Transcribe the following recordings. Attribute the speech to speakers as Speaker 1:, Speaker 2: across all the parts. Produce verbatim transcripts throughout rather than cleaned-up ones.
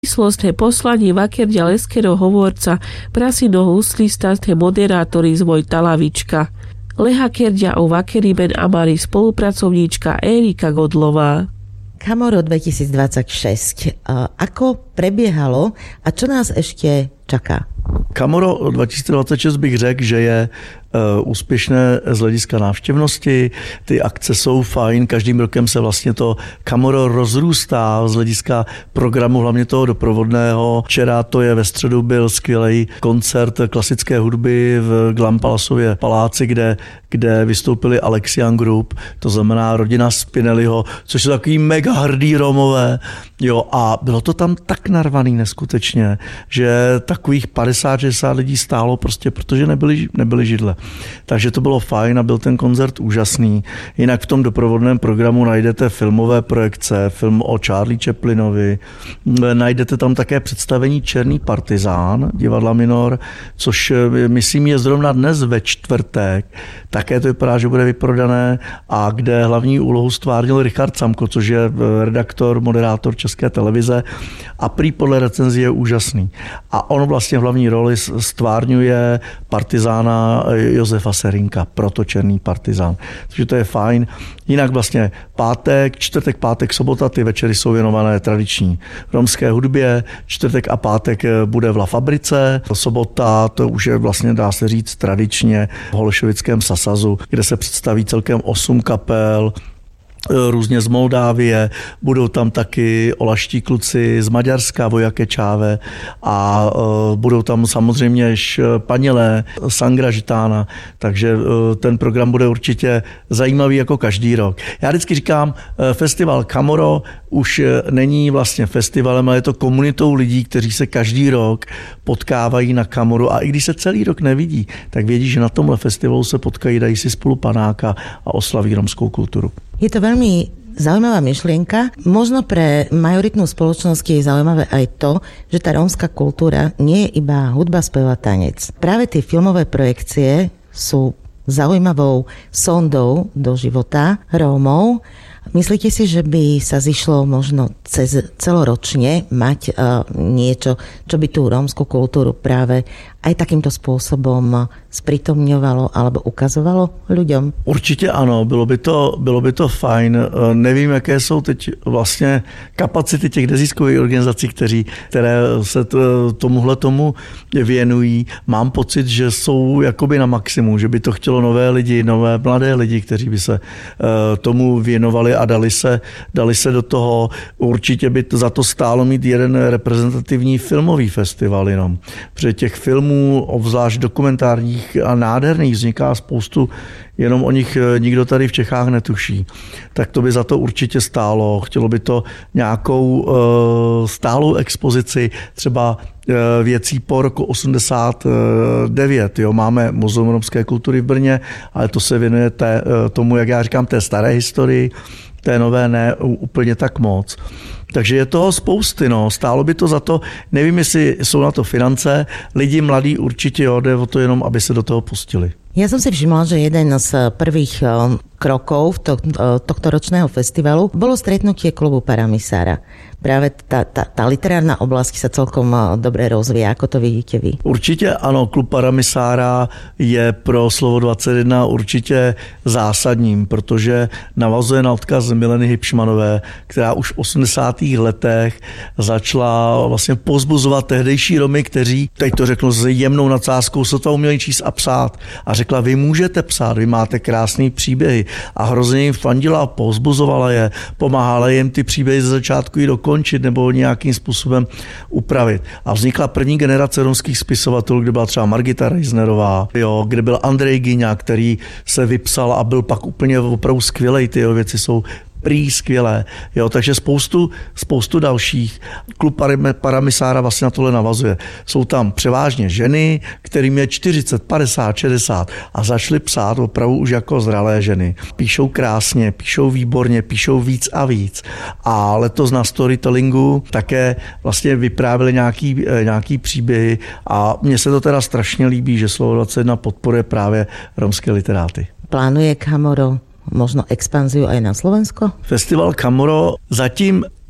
Speaker 1: Slostné poslaní Vakerdia Leskerov hovorca prasino huslista ste moderátori Zvoj Talavička. Leha Kerdia o Vakeriben Amari spolupracovníčka Erika Godlová.
Speaker 2: Kamoro dvetisícdvadsaťšesť. Ako prebiehalo a čo nás ešte čaká?
Speaker 3: Kamoro dva tisíce dvacet šest bych řekl, že je úspěšné z hlediska návštěvnosti. Ty akce jsou fajn, každým rokem se vlastně to Kamoro rozrůstá z hlediska programu, hlavně toho doprovodného. Včera to je ve středu byl skvělý koncert klasické hudby v Glam Palasově paláci, kde, kde vystoupili Alexian Group, to znamená rodina Spinelliho, což jsou takový mega hrdý Romové. Jo, a bylo to tam tak narvaný neskutečně, že takových padesát šedesát lidí stálo prostě, protože nebyly, nebyly židle. Takže to bylo fajn a byl ten koncert úžasný. Jinak v tom doprovodném programu najdete filmové projekce, film o Charlie Chaplinovi, najdete tam také představení Černý partizán, divadla Minor, což myslím je zrovna dnes ve čtvrtek. Také to vypadá, že bude vyprodané a kde hlavní úlohu stvárnil Richard Samko, což je redaktor, moderátor České televize a prý podle recenzí je úžasný. A on vlastně v hlavní roli stvárňuje partizána Josefa Serynka, proto Černý partizán. Takže to je fajn. Jinak vlastně pátek, čtvrtek, pátek, sobota, ty večery jsou věnované tradiční romské hudbě. Čtvrtek a pátek bude v La Fabrice. Sobota, to už je vlastně, dá se říct, tradičně v Holešovickém Sasazu, kde se představí celkem osm kapel, různě z Moldávie, budou tam taky olaští kluci z Maďarska, Vojake Čáve a uh, budou tam samozřejmě Španělé, Sangra Žitána, takže uh, ten program bude určitě zajímavý jako každý rok. Já vždycky říkám, uh, festival Kamoro už není vlastně festivalem, ale je to komunitou lidí, kteří se každý rok potkávají na Kamoru a i když se celý rok nevidí, tak vědí, že na tomhle festivalu se potkají, dají si spolu panáka a oslaví romskou kulturu.
Speaker 2: Je to veľmi zaujímavá myšlienka. Možno pre majoritnú spoločnosť je zaujímavé aj to, že tá rómska kultúra nie je iba hudba, spev a tanec. Práve tie filmové projekcie sú zaujímavou sondou do života Rómov. Myslíte si, že by sa zišlo možno cez celoročne mať uh, niečo, čo by tú rómsku kultúru práve aj takýmto spôsobom sprítomňovalo alebo ukazovalo ľuďom?
Speaker 3: Určitě ano, bylo by to, bylo by to fajn. Nevím, jaké jsou teď vlastně kapacity těch neziskových organizací, kteří, které se tomuhle tomu věnují. Mám pocit, že jsou jakoby na maximum, že by to chtělo nové lidi, nové mladé lidi, kteří by se tomu věnovali a dali se, dali se do toho. Určitě by za to stálo mít jeden reprezentativní filmový festival jenom. Protože těch filmů, obzvlášť dokumentárních a nádherných, vzniká spoustu, jenom o nich nikdo tady v Čechách netuší. Tak to by za to určitě stálo. Chtělo by to nějakou uh, stálou expozici, třeba uh, věcí po roku osmdesát devět. Jo. Máme Muzeum romské kultury v Brně, ale to se věnuje té, uh, tomu, jak já říkám, té staré historii, té nové ne úplně tak moc. Takže je toho spousty, no. Stálo by to za to, nevím, jestli jsou na to finance, lidi mladí určitě jo, jde o to jenom, aby se do toho pustili.
Speaker 2: Ja som si všimla, že jeden z prvých krokov to, tohto ročného festivalu bolo stretnutie klubu Paramisára. Práve tá, tá, tá literárna oblasť sa celkom dobre rozvíja. Ako to vidíte vy?
Speaker 3: Určitě ano, klub Paramisára je pro Slovo dvacet jedna určitě zásadním, protože navazuje na odkaz Mileny Hipšmanové, která už v osmdesátých letech začala vlastně pozbuzovat tehdejší Romy, kteří, teď to řeknu s jemnou nadsázkou, sotva uměli číst a psát. A řekla, vy můžete psát, vy máte krásný příběhy. A hrozně jim fandila, pozbuzovala je, pomáhala jim ty příběhy ze začátku i dokončit nebo nějakým způsobem upravit. A vznikla první generace romských spisovatelů, kde byla třeba Margita Reisnerová, jo, kde byl Andrej Gyňa, který se vypsal a byl pak úplně opravdu skvělej, ty jeho věci jsou prý skvělé. Jo, takže spoustu, spoustu dalších. Klub Paramisára vlastně na tohle navazuje. Jsou tam převážně ženy, kterým je čtyřicet, padesát, šedesát a začaly psát opravdu už jako zralé ženy. Píšou krásně, píšou výborně, píšou víc a víc. A letos na storytellingu také vlastně vyprávěli nějaký, nějaký příběhy a mně se to teda strašně líbí, že Slovo dvacet jedna podporuje právě romské literáty.
Speaker 2: Plánuje Kamoro možno expanziu aj na Slovensko?
Speaker 3: Festival Kamoro zatím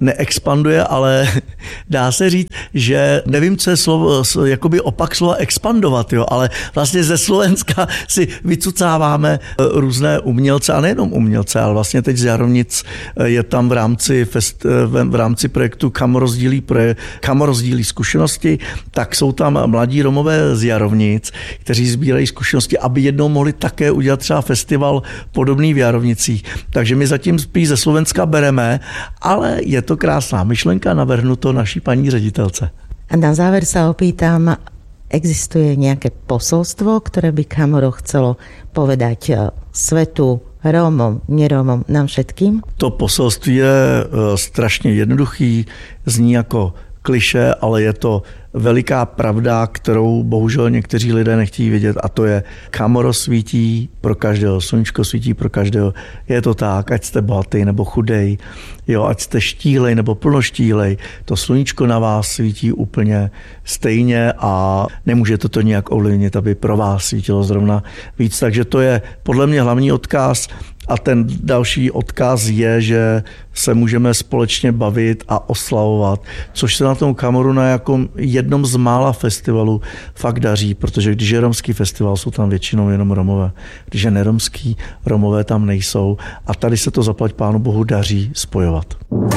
Speaker 3: neexpanduje, ale dá se říct, že nevím, co je slovo, jakoby opak slova expandovat, jo, ale vlastně ze Slovenska si vycucáváme různé umělce, a nejenom umělce, ale vlastně teď z Jarovnic je tam v rámci, fest, v rámci projektu Kam rozdílí, projekt, Kam rozdílí zkušenosti, tak jsou tam mladí Romové z Jarovnic, kteří sbírají zkušenosti, aby jednou mohli také udělat třeba festival podobný v Jarovnicích. Takže my zatím spíš ze Slovenska bereme, ale je to krásná myšlenka, navrhnu to naší paní ředitelce.
Speaker 2: A na záver sa opýtam, existuje nejaké posolstvo, ktoré by Kamoro chcelo povedať svetu, Rómom, nerómom, nám všetkým?
Speaker 3: To poselství je strašně jednoduchý, zní jako klišé, ale je to veliká pravda, kterou bohužel někteří lidé nechtějí vidět, a to je Kamoro svítí pro každého, sluníčko svítí pro každého. Je to tak, ať jste bohatý nebo chudej, jo, ať jste štílej nebo plnoštílej, to sluníčko na vás svítí úplně stejně a nemůžete to nějak ovlivnit, aby pro vás svítilo zrovna víc. Takže to je podle mě hlavní odkaz. A ten další odkaz je, že se můžeme společně bavit a oslavovat, což se na tom Kamoru na jako jednom z mála festivalů fakt daří, protože když je romský festival, jsou tam většinou jenom Romové. Když je neromský, Romové tam nejsou a tady se to zaplať pánu bohu daří spojovat.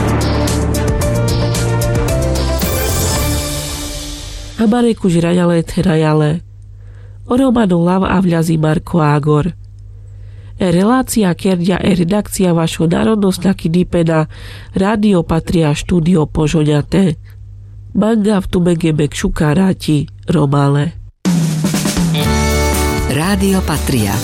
Speaker 1: Abareku žirajale terajale. Oromanu lav avľazí Marko Ágor. E relácia kerdia e redakcia vašho národnostáky dipena Rádio Patria štúdio požoňaté. Manga v tumegebek šukáráti Romále.
Speaker 4: Rádio Patria.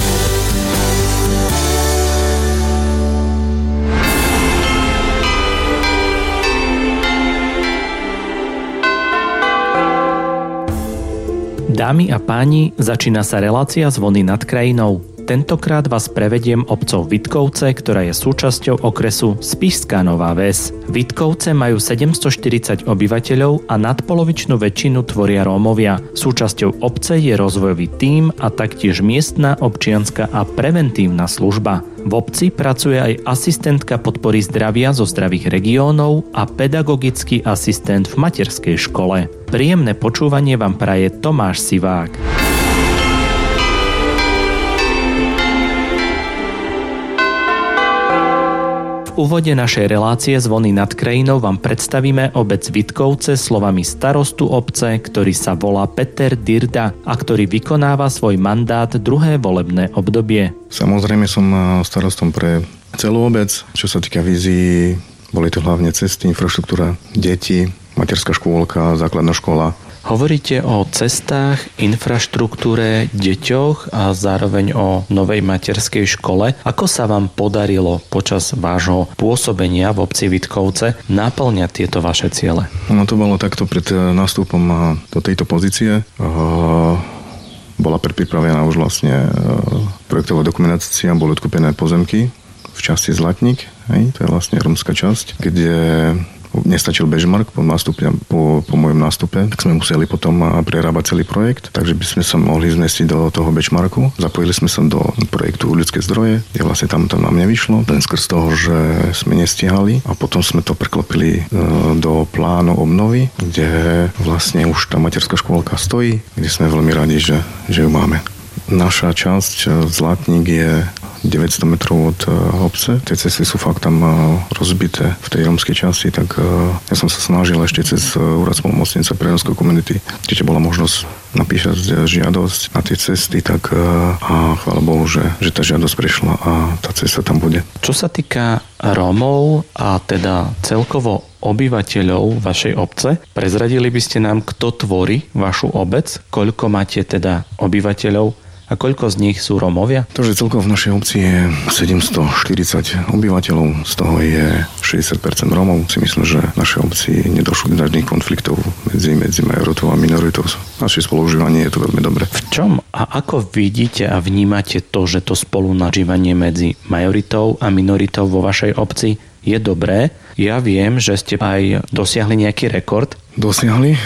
Speaker 5: Dámy a páni, začína sa relácia Zvony nad krajinou. Tentokrát vás prevediem obcov Vitkovce, ktorá je súčasťou okresu Spišská Nová Ves. Vitkovce majú sedemstoštyridsať obyvateľov a nadpolovičnú väčšinu tvoria Rómovia. Súčasťou obce je rozvojový tím a taktiež miestna, občianska a preventívna služba. V obci pracuje aj asistentka podpory zdravia zo zdravých regiónov a pedagogický asistent v materskej škole. Príjemné počúvanie vám praje Tomáš Sivák. V úvode našej relácie Zvony nad krajinou vám predstavíme obec Vitkovce slovami starostu obce, ktorý sa volá Peter Dirda a ktorý vykonáva svoj mandát druhé volebné obdobie.
Speaker 6: Samozrejme som starostom pre celú obec. Čo sa týka vízií, boli to hlavne cesty, infraštruktúra, deti, materská škôlka, základná škola.
Speaker 5: Hovoríte o cestách, infraštruktúre, deťoch a zároveň o novej materskej škole. Ako sa vám podarilo počas vášho pôsobenia v obci Vitkovce naplňať tieto vaše ciele?
Speaker 6: No to bolo takto pred nástupom do tejto pozície. Bola predpripravená už vlastne projektová dokumentácia, boli odkúpené pozemky v časti Zlatník, hej, to je vlastne rómska časť, kde nestačil benchmark po, nástupe, po, po mojom nástupe, tak sme museli potom prerábať celý projekt, takže by sme sa mohli zmestiť do toho benchmarku. Zapojili sme sa do projektu ľudské zdroje, kde vlastne tam to nám nevyšlo, len skrz toho, že sme nestihali a potom sme to preklopili do plánu obnovy, kde vlastne už tá materská škôlka stojí, kde sme veľmi radi, že, že ju máme. Naša časť Zlatník je deväťsto metrov od obce. Tie cesty sú fakt tam rozbité v tej rómskej časti, tak ja som sa snažil ešte cez úrad spolumocnice pre rómskú komunity, keďže bola možnosť napísať žiadosť na tie cesty, tak a chvála Bohu, že, že tá žiadosť prešla a tá cesta tam bude.
Speaker 5: Čo sa týka Rómov a teda celkovo obyvateľov vašej obce, prezradili by ste nám, kto tvorí vašu obec, koľko máte teda obyvateľov a koľko z nich sú Rómovia?
Speaker 6: Takže celkovo v našej obci je sedemstoštyridsať obyvateľov, z toho je šesťdesiat percent Rómov. Si myslím, že v našej obci nedošlo k žiadnych konfliktov medzi, medzi majoritou a minoritou. Naše spolužívanie je to veľmi dobré.
Speaker 5: V čom a ako vidíte a vnímate to, že to spolunažívanie medzi majoritou a minoritou vo vašej obci je dobré? Ja viem, že ste aj dosiahli nejaký rekord.
Speaker 6: Dosiahli.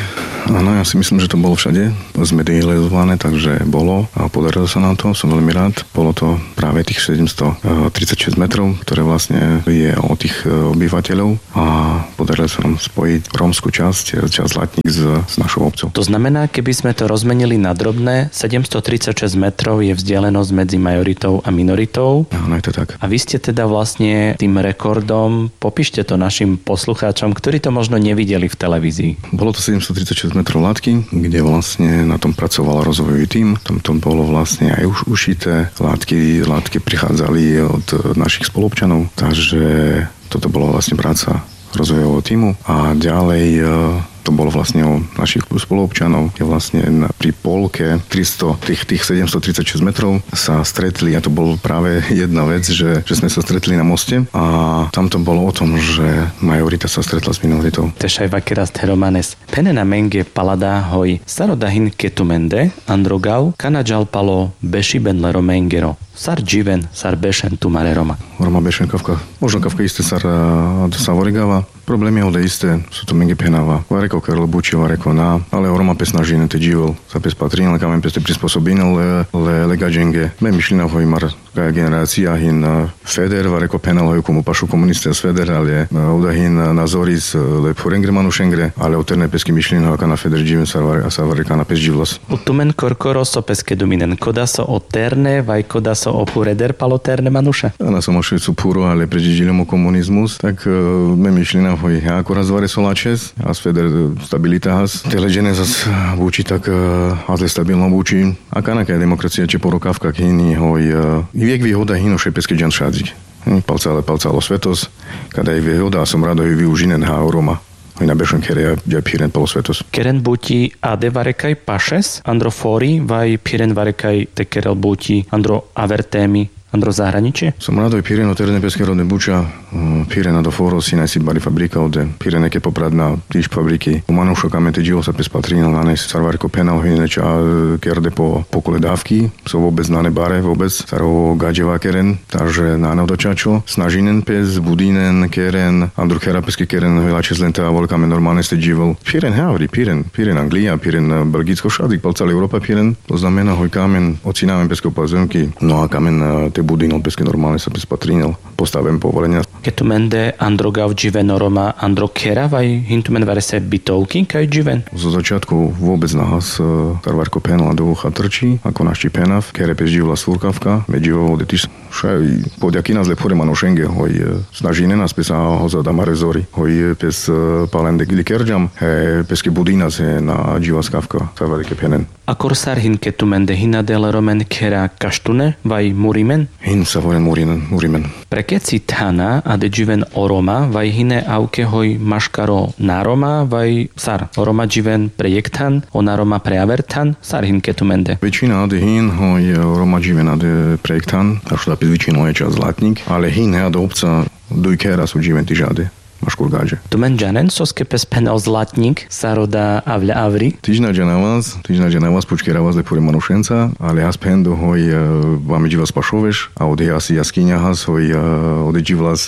Speaker 6: Áno, ja si myslím, že to bolo všade zmedializované, takže bolo a podarilo sa nám to, som veľmi rád. Bolo to práve tých sedemstotridsaťšesť metrov, ktoré vlastne je o tých obyvateľov a podarilo sa nám spojiť rómsku časť, časť Zlatník s, s našou obcou.
Speaker 5: To znamená, keby sme to rozmenili na drobné, sedemstotridsaťšesť metrov je vzdialenosť medzi majoritou a minoritou.
Speaker 6: Áno, je to tak.
Speaker 5: A vy ste teda vlastne tým rekordom, popíšte to našim poslucháčom, ktorí to možno nevideli v televízii.
Speaker 6: Bolo to sedemstotridsaťšesť metrov látky, kde vlastne na tom pracoval rozvojový tím. Tam to bolo vlastne aj už ušité. Látky, látky prichádzali od našich spoluobčanov, takže toto bola vlastne práca rozvojového tímu. A ďalej to bolo vlastne o našich spoluobčanov, kde vlastne pri polke tristo, tých, tých sedemstotridsaťšesť metrov sa stretli a to bolo práve jedna vec, že, že sme sa stretli na moste a tam to bolo o tom, že majorita sa stretla s minoritou.
Speaker 5: Tesai vakeras teromanes. Penena menge palada hoi sarodahin ketumende androgau kanajal palo beši benlero mengero. Sar dživen, sar bešen tu mare Roma.
Speaker 6: Roma bešen kavka. Možno kavka isté sar savorigava. Problém je ovde isté, sú to menge penava. Vareko karlo buči, vareko na, ale Roma pes nažine te dživel. Sa pes patrin, kamen pes te prispôsobine, le, le, le gađenge. Me mišlina hoj mar generácia hin Feder, vareko penal hoj komu pašu komuniste z Feder, ale ovda hin nazoris le purengre manušengre, ale oterne peski mišlina hoj kana Feder dživen, sa vareka na pes dživlas.
Speaker 5: Utumen korkoro so peske duminen. Koda so oterne, vaj koda so opureder paloterne manuša.
Speaker 6: Ana som ošli supuro, ale pređiđiljamo komunizmus, tak me mišlina hoj ako razvare solačes, a Feder stabilita has. Te leđene zas buči tak azle stabilno buči, a kanaka je demokracija če porokavka kini hoj viek výhoda hino šepeske džan šadzik. Palca ale palca alo svetos, kada je výhoda, a som rado ju využinen ha Roma. Hoj na bešen kere ja piren palo svetos.
Speaker 5: Keren buti ade varekaj pašes, andro fori, vaj piren varekaj te kerel buti andro avertemi, andro zahraničie?
Speaker 6: Som rado i pireno terene peske rodne buča, pirena do foro si najsi bari fabrika ode, pirene ke popradna tiš fabriki. U manušo kamete dživo sa pes patrino na nej sarvarko penal hineča kerde po pokole dávky, so vôbec na nebare vôbec, sarovo gađeva keren, takže na navdočačo, snažinen pes, budinen keren, andru kera peske keren hojlače zlenta a volkame normálne ste dživel. Piren havri, piren, piren Anglia, piren Belgicko šadik, palcali Europa piren, to znamená hoj kamen, ocináme peske opazemky, no a kamen te budinol peske normálne sa pes patrinil, postavem povolenia.
Speaker 5: Ketumende androgav dživen Roma andro kera vaj hintumen varese bytovky kaj dživen?
Speaker 6: Zo začiatku vôbec nahas tarvarko penala do ucha trčí, ako našči penav, kere pes dživla svúrkavka, medživo vode tyš šaj, podjaký nás lepore manošenge, hoj snažine nás pes ho zada marezori, hoj pes palende glikerđam, he peske budinas he na dživa skavka, tarvarike penen.
Speaker 5: A korsar hin ketumende hinadel romen kera kaštune vaj murimen?
Speaker 6: Hin sa voren murimen, murimen.
Speaker 5: Prekeci tana ade dživen o Roma vaj hine auke hoj maškaro na Roma vaj sar Roma dživen projektan, ona Roma preavertan, sar hin ketumende.
Speaker 6: Većina ade hin hoj Roma dživen ade projektan, až da pis većinu je čas Zlatník, ale hin he ade obca dujkera su dživen ti žade. Maškurgáže.
Speaker 5: Tumen džanen soske pes penal Zlatník saroda avľa avri?
Speaker 6: Týždňa na vás, týždňa na vás počkera vás lepore manušenca, ale has pendo hoj vám dživas pašoveš a ode asi jaskyňa has hoj ode dživlas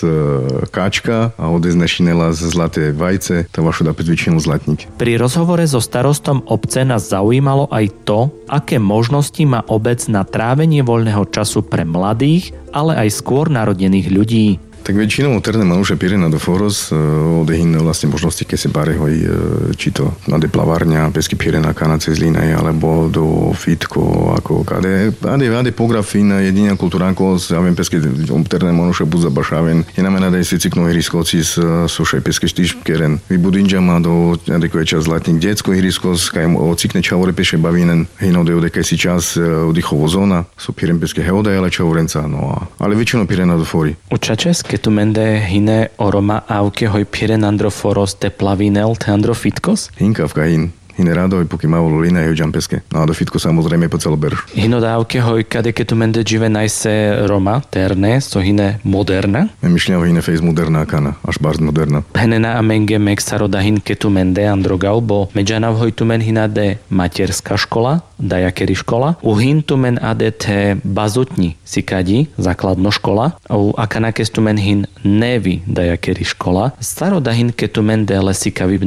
Speaker 6: káčka a ode znešinela zlaté vajce, to vašu da pes väčšinu Zlatník.
Speaker 5: Pri rozhovore so starostom obce nás zaujímalo aj to, aké možnosti má obec na trávenie voľného času pre mladých, ale aj skôr narodených ľudí.
Speaker 6: Tak väčšinou terne manuše pirena do foros, odehin vlastne možnosti, keď sa bare hoj, či to na de plavárňa, pesky pirena kanace z Línej, alebo do fitko, ako kade, ade, ade pografín, jedina kulturánko, ja viem, pesky terne manuše budza bašaven, je namena da je si ciknú ihriskoci s sušaj pesky štíž keren. Vybudinža má do adekuje čas Zlatník detsko ihrisko, skaj ocikne čavore peše bavinen, hino de odekaj si čas oddychovo zóna, sú piren pesky heoda, ale čavorenca, no a, ale väčšinou pirena do fori.
Speaker 5: Učačeske Ketumende hine o Roma auke hoj piren androforos te plavinel te androfitkos?
Speaker 6: Hinkavka hin. Hine rado, poky malo Lína je džampeske. No a do fitko samozrejme po celo berž.
Speaker 5: Hino dávke hoj kade ketumende džive najse Roma terne, so hine moderna?
Speaker 6: Me myšľa hine fejs moderná kana, až barz moderna.
Speaker 5: Henena a menge mek saroda hin ketumende androgau, bo medžanav hoj tumen hina de materská škola, dajakeri škola, u hin tumen ade te bazutni sikadi, základno škola, u akanakes tumen hin nevi dajakeri škola, saroda hin ketumende lesika vibnaha.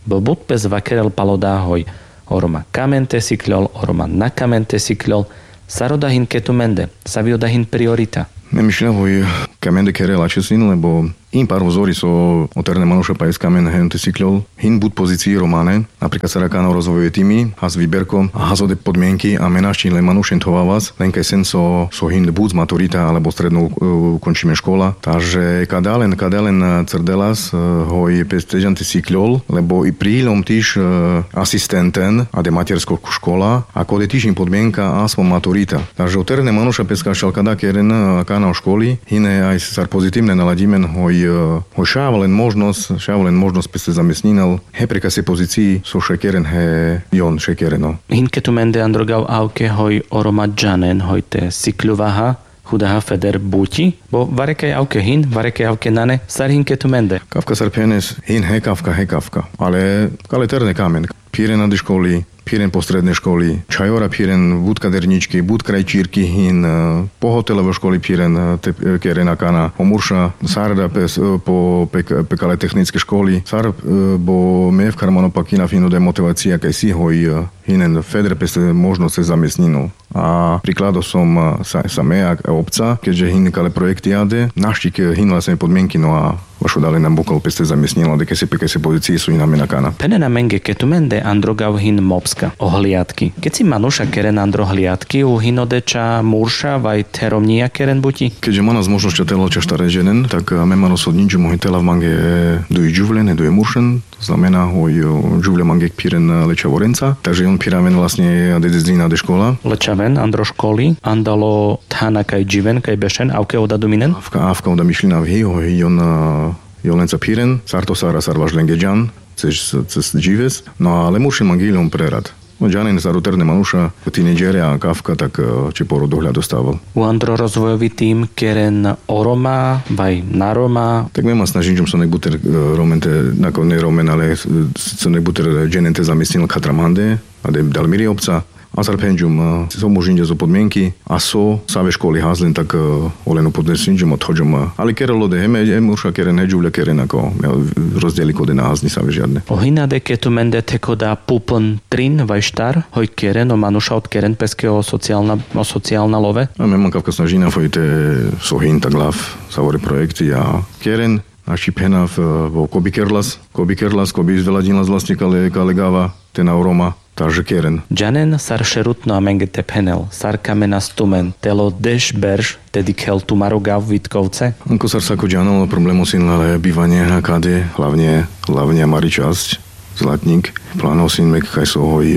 Speaker 5: Bobutpes vakerel palodáhoj, oroma kamente sikľol, oroma na kamente sikľol, sarodahin ketumende, saviodahin priorita.
Speaker 6: Nemyšľavoj kamende kerela česin, lebo im pár vzory so oterne manuša pajs kamen hente sikľol, hin bud pozícii románe, napríklad Sarakánov rozvojové týmy, has výberko, hazode podmienky a menáščin le manušen továvas, len kaj sen so, so hin bud z maturita alebo strednou uh, končíme škola. Takže kadalen, kadalen crdelas uh, hoj pestežanty sikľol, lebo i prílom týž uh, asistenten a de matersko škola, ako de týž im podmienka aspoň maturita. Takže oterne manuša peska šalkada keren uh, kanál školy, hine aj sar pozitívne naladimen hoj ho šáva len možnosť, šáva len možnosť peste zamestnínal, he pre kase pozícii so šekeren he jon šekereno.
Speaker 5: Hinke tu mende androgav auke hoj oroma džanen hoj te sikľuvaha, chudaha feder buti, bo varekaj auke hin, varekaj auke nane, sar hinke tu mende.
Speaker 6: Kafka sar penes, hin he kafka, he kafka. Ale kaleterne kamen. Píren na školy, píren po strednej školy, čajora píren, bud kaderničky, bud krajčírky hin, po hotelové školy píren, te kerena kana, omurša, sarda pes, po pek, pekale technické školy, sar bo me v karmano pakina fino de motivácia, kaj si hoj hinen feder pes možnosť se zamestninu. A príkladom som sa, sa me a obca, keďže hin kale projekty jade, naštík hin vlastne podmienky, no a vašu dali nám bokol peste zamestnila, de kese pekese pozície sú inami na kana.
Speaker 5: Pene na menge ketumende androgav hin mopska, ohliadky. Keď si manuša keren andro hliadky, u hinodeča murša vaj teromnia keren buti?
Speaker 6: Keďže má nás možnosť telo čaštare ženen, tak me má nosod ničo mohy tela v mange duje džuvlen, duje muršen, to znamená hoj džuvle mange píren leča vorenca, takže on píramen vlastne de dezdina de škola.
Speaker 5: Lečaven andro školy, andalo thana kaj dživen, kaj bešen, auke oda dominen?
Speaker 6: Avka, avka oda myšlina v hi, hoj on Jolenca píren, sarto sara sarvaž lengeđan, cez, cez džives, no ale muršen mangilom prerad. No džanen sa roterne manuša, tínedžere a kafka, tak či poro dohľad dostával.
Speaker 5: U andro rozvojový tým keren oroma, vaj naroma.
Speaker 6: Tak mema snažím, že som nek buter romente, nako ne romen, ale som nek buter dženente zamestnil katramande, a de dal miri obca. A zarpenđum so možinđe zo podmienky a so save školy hazlen tak oleno podnesinđum odhođum. Ali keralo de heme, emurša keren heđuvlja keren ako rozdjeli kode na hazni save žiadne.
Speaker 5: Ohinade ketu mende teko da pupon trin vaj štar, hoj keren o manuša od keren peske o sociálna, o sociálna love?
Speaker 6: A memam kavka snažina fojte sohin tak lav savore projekty a keren naši penav vo kobi kerlas, kobi kerlas, kobi izveladinlas vlastne kale, kale gava, ten auroma. Takže keren.
Speaker 5: Džanen sar šerutno a mengete penel, sar kamena stumen, telo deš berž, tedy kel tu marogav Vitkovce.
Speaker 6: Anko sar sako džanalo problému sin ale bývanie na kade, hlavne, hlavne mari časť, zlatník. Plánov sin mek kaj so hoj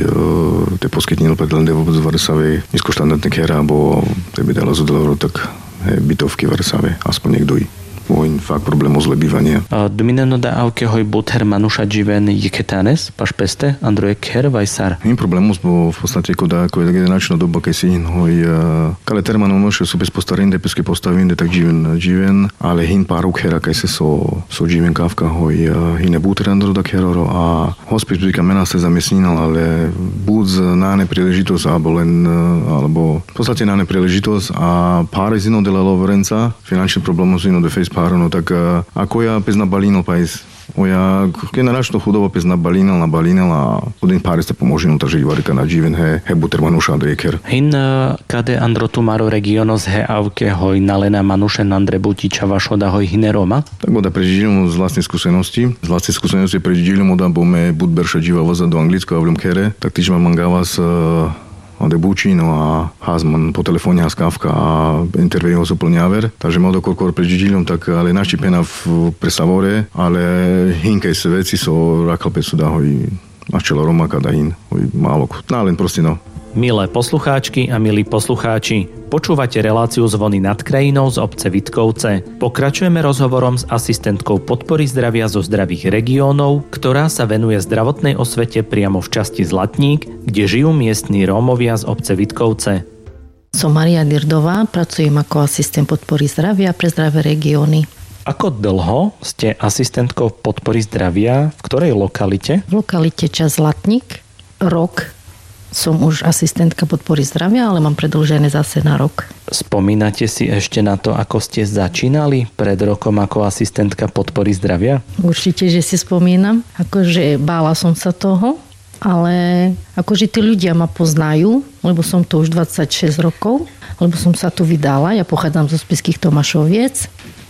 Speaker 6: te poskytnil pedlende vôbec v Varsavej, nízko štandardné kera, bo te by dala zodelo tak bytovky v Varsavej, aspoň niekto i. Vojn fakt problémov zle bývania.
Speaker 5: Domineno da auke hoj buter manuša dživen jeketanes, paš peste, androje ker vaj sar.
Speaker 6: Im problémos, bo v podstate koda, ako je generačná doba, keď si hoj kale termanom noše sú bez postarinde, peske postavinde, tak dživen, dživen, ale hin pár ukhera, kaj se so, so dživen kávka, hoj hine buter andro da keroro a hospic byka mena se zamestnínal, ale buď na nepríležitosť, alebo len, alebo v podstate na nepríležitosť a pár z ino de la loverenca, finančný problém z ino de face no tak ako ja pes nabalínal pajs. Oja generačno chudobo pes nabalínal, nabalínal a один pár ste pomožil, takže ivarika na dživen he, he buter manuša dreker.
Speaker 5: Hin kade androtu maro regionos he avke hoj nalena manušen andre butiča vašoda hoj hine Roma?
Speaker 6: Tak boda prežidilom z vlastnej skúsenosti. Z vlastnej skúsenosti prežidilom oda bome bud berša dživa voza do Anglicko a v Lumkere, tak týž ma mangava s de Bučino a Hazman po telefóne a skávka a interview ho plňaver. Takže mal do korkor pred Židilom, tak ale naštipena v presavore, ale hinkaj se veci so rakal pesu da hoj načela Romaka da hin, hoj málo. No len proste no.
Speaker 5: Milé poslucháčky a milí poslucháči, počúvate reláciu Zvony nad krajinou z obce Vitkovce. Pokračujeme rozhovorom s asistentkou podpory zdravia zo zdravých regiónov, ktorá sa venuje zdravotnej osvete priamo v časti Zlatník, kde žijú miestni Rómovia z obce Vitkovce.
Speaker 4: Som Maria Dirdová, pracujem ako asistent podpory zdravia pre zdravé regióny.
Speaker 5: Ako dlho ste asistentkou podpory zdravia? V ktorej lokalite?
Speaker 4: V lokalite čas Zlatník. Rok som už asistentka podpory zdravia, ale mám predĺžené zase na rok.
Speaker 5: Spomínate si ešte na to, ako ste začínali pred rokom ako asistentka podpory zdravia?
Speaker 4: Určite, že si spomínam. Akože bála som sa toho, ale akože tí ľudia ma poznajú, lebo som to už dvadsaťšesť rokov, lebo som sa tu vydala. Ja pochádzam zo Spišských Tomášoviec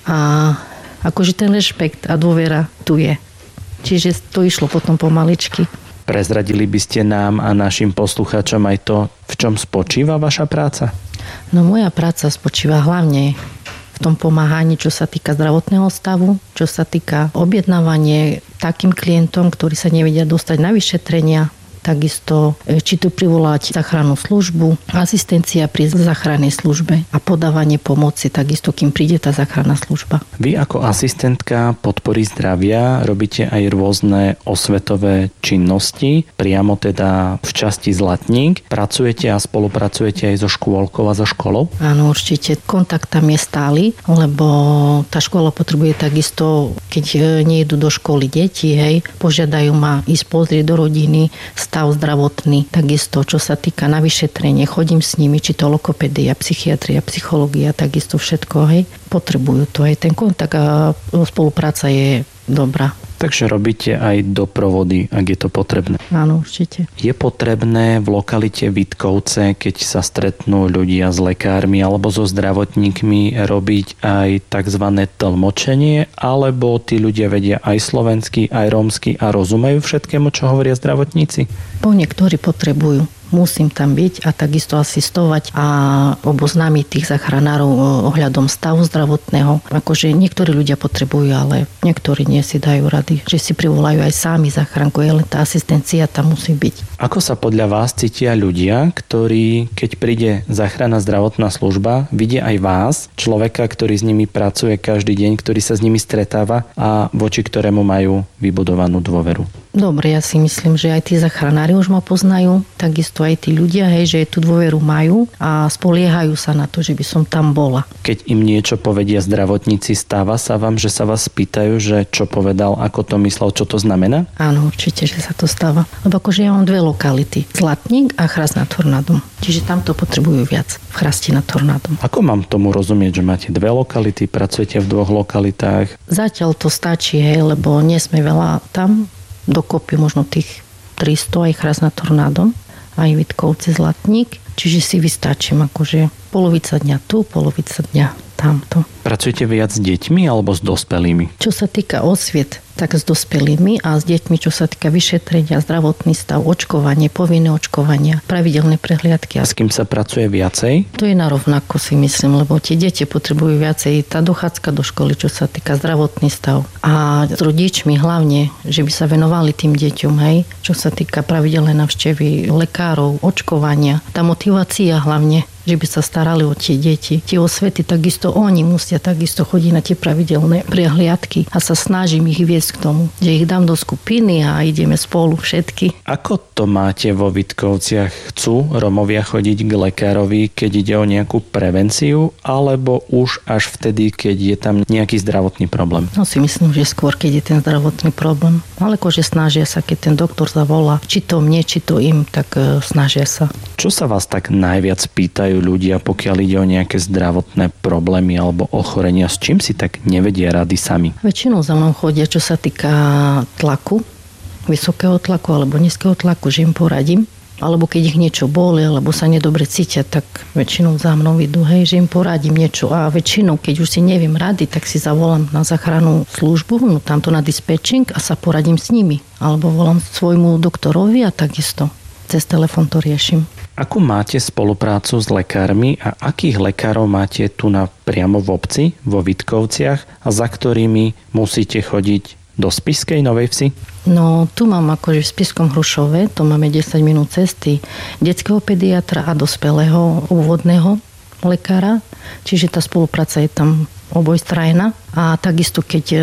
Speaker 4: a akože ten rešpekt a dôvera tu je. Čiže to išlo potom pomaličky.
Speaker 5: Prezradili by ste nám a našim poslucháčom aj to, v čom spočíva vaša práca?
Speaker 4: No moja práca spočíva hlavne v tom pomáhaní, čo sa týka zdravotného stavu, čo sa týka objednávania takým klientom, ktorí sa nevedia dostať na vyšetrenia, takisto či tu privolať záchrannú službu, asistencia pri záchrannej službe a podávanie pomoci, takisto kým príde tá záchranná služba.
Speaker 5: Vy ako asistentka podpory zdravia robíte aj rôzne osvetové činnosti, priamo teda v časti Zlatník. Pracujete a spolupracujete aj so škôlkou a so školou?
Speaker 4: Áno, určite. Kontakt tam je stály, lebo tá škola potrebuje takisto, keď nejdu do školy deti, hej, požiadajú ma ísť pozrieť do rodiny, stav zdravotný, takisto čo sa týka na vyšetrenie, chodím s nimi, či to logopédia, psychiatria, psychológia, takisto všetko, hej, potrebujú to, aj ten kontakt a spolupráca je dobrá.
Speaker 5: Takže robíte aj doprovody, ak je to potrebné.
Speaker 4: Áno, určite.
Speaker 5: Je potrebné v lokalite Vitkovce, keď sa stretnú ľudia s lekármi alebo so zdravotníkmi, robiť aj tzv. Tlmočenie, alebo tí ľudia vedia aj slovenský, aj rómsky a rozumejú všetkému, čo hovoria zdravotníci?
Speaker 4: Po niektorí potrebujú. Musím tam byť a takisto asistovať a oboznámiť tých záchranárov ohľadom stavu zdravotného. Akože niektorí ľudia potrebujú, ale niektorí nie si dajú rady, že si privolajú aj sami záchranku, len tá asistencia tam musí byť.
Speaker 5: Ako sa podľa vás cítia ľudia, ktorí, keď príde záchranná zdravotná služba, vidia aj vás, človeka, ktorý s nimi pracuje každý deň, ktorý sa s nimi stretáva a voči ktorému majú vybudovanú dôveru?
Speaker 4: Dobre, ja si myslím, že aj tí záchranári už ma poznajú, takisto aj tí ľudia, hej, že tú dôveru majú a spoliehajú sa na to, že by som tam bola.
Speaker 5: Keď im niečo povedia zdravotníci, stáva sa vám, že sa vás pýtajú, že čo povedal, ako to myslel, čo to znamená?
Speaker 4: Áno, určite, že sa to stáva. Lebo akože ja mám dve lokality, Zlatník a Chrast nad Tornádom. Čiže tam to potrebujú viac, v Chrasti nad Tornádom.
Speaker 5: Ako mám tomu rozumieť, že máte dve lokality, pracujete v dvoch lokalitách?
Speaker 4: Zatiaľ to stačí, hej, lebo nie sme veľa tam, dokopy možno tých tristo, aj Chrast nad Tornádom, aj Vitkovce, Zlatník. Čiže si vystačím, akože polovica dňa tu, polovica dňa tamto.
Speaker 5: Pracujete viac s deťmi alebo s dospelými?
Speaker 4: Čo sa týka osviet, tak s dospelými a s deťmi, čo sa týka vyšetrenia, zdravotný stav, očkovanie, povinné očkovania, pravidelné prehliadky.
Speaker 5: A s kým sa pracuje viacej?
Speaker 4: To je narovnako, si myslím, lebo tie deti potrebujú viacej tá dochádzka do školy, čo sa týka zdravotný stav. A s rodičmi hlavne, že by sa venovali tým deťom, hej, čo sa týka pravidelné návštevy lekárov, očkovania, tá motivácia hlavne, že by sa starali o tie deti. Tie osvety, takisto oni musia takisto chodiť na tie pravidelné prehliadky a sa snažím ich viesť k tomu, že ich dám do skupiny a ideme spolu všetky.
Speaker 5: Ako to máte vo Vitkovciach? Chcú Romovia chodiť k lekárovi, keď ide o nejakú prevenciu, alebo už až vtedy, keď je tam nejaký zdravotný problém?
Speaker 4: No si myslím, že skôr, keď je ten zdravotný problém. Ale akože snažia sa, keď ten doktor zavolá, či to mne, či to im, tak uh, snažia sa.
Speaker 5: Čo sa vás tak najviac pýtajú ľudia, pokiaľ ide o nejaké zdravotné problémy alebo ochorenia, s čím si tak nevedia rady sami?
Speaker 4: Väčšinou za mnou chodia, čo sa týka tlaku, vysokého tlaku alebo nízkeho tlaku, že im poradím. Alebo keď ich niečo boli, alebo sa nedobre cítia, tak väčšinou za mnou idú, hej, že im poradím niečo. A väčšinou, keď už si neviem rady, tak si zavolám na záchrannú službu, no tamto na dispečing a sa poradím s nimi. Alebo volám svojmu doktorovi a takisto cez telefón to riešim.
Speaker 5: Akú máte spoluprácu s lekármi a akých lekárov máte tu na priamo v obci, vo Vitkovciach a za ktorými musíte chodiť do Spišskej Novej Vsi?
Speaker 4: No, tu mám akože v Spišskom Hrušove, to máme desať minút cesty detského pediatra a dospelého úvodného lekára, čiže tá spolupráca je tam obojstrajná. A takisto, keď e,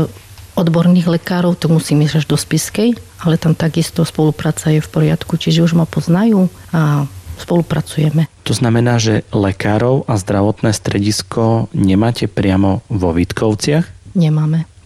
Speaker 4: odborných lekárov, to musím ísť až do Spišskej, ale tam takisto spolupráca je v poriadku, čiže už ma poznajú a spolupracujeme.
Speaker 5: To znamená, že lekárov a zdravotné stredisko nemáte priamo vo Vitkovciach?
Speaker 4: Nemáme.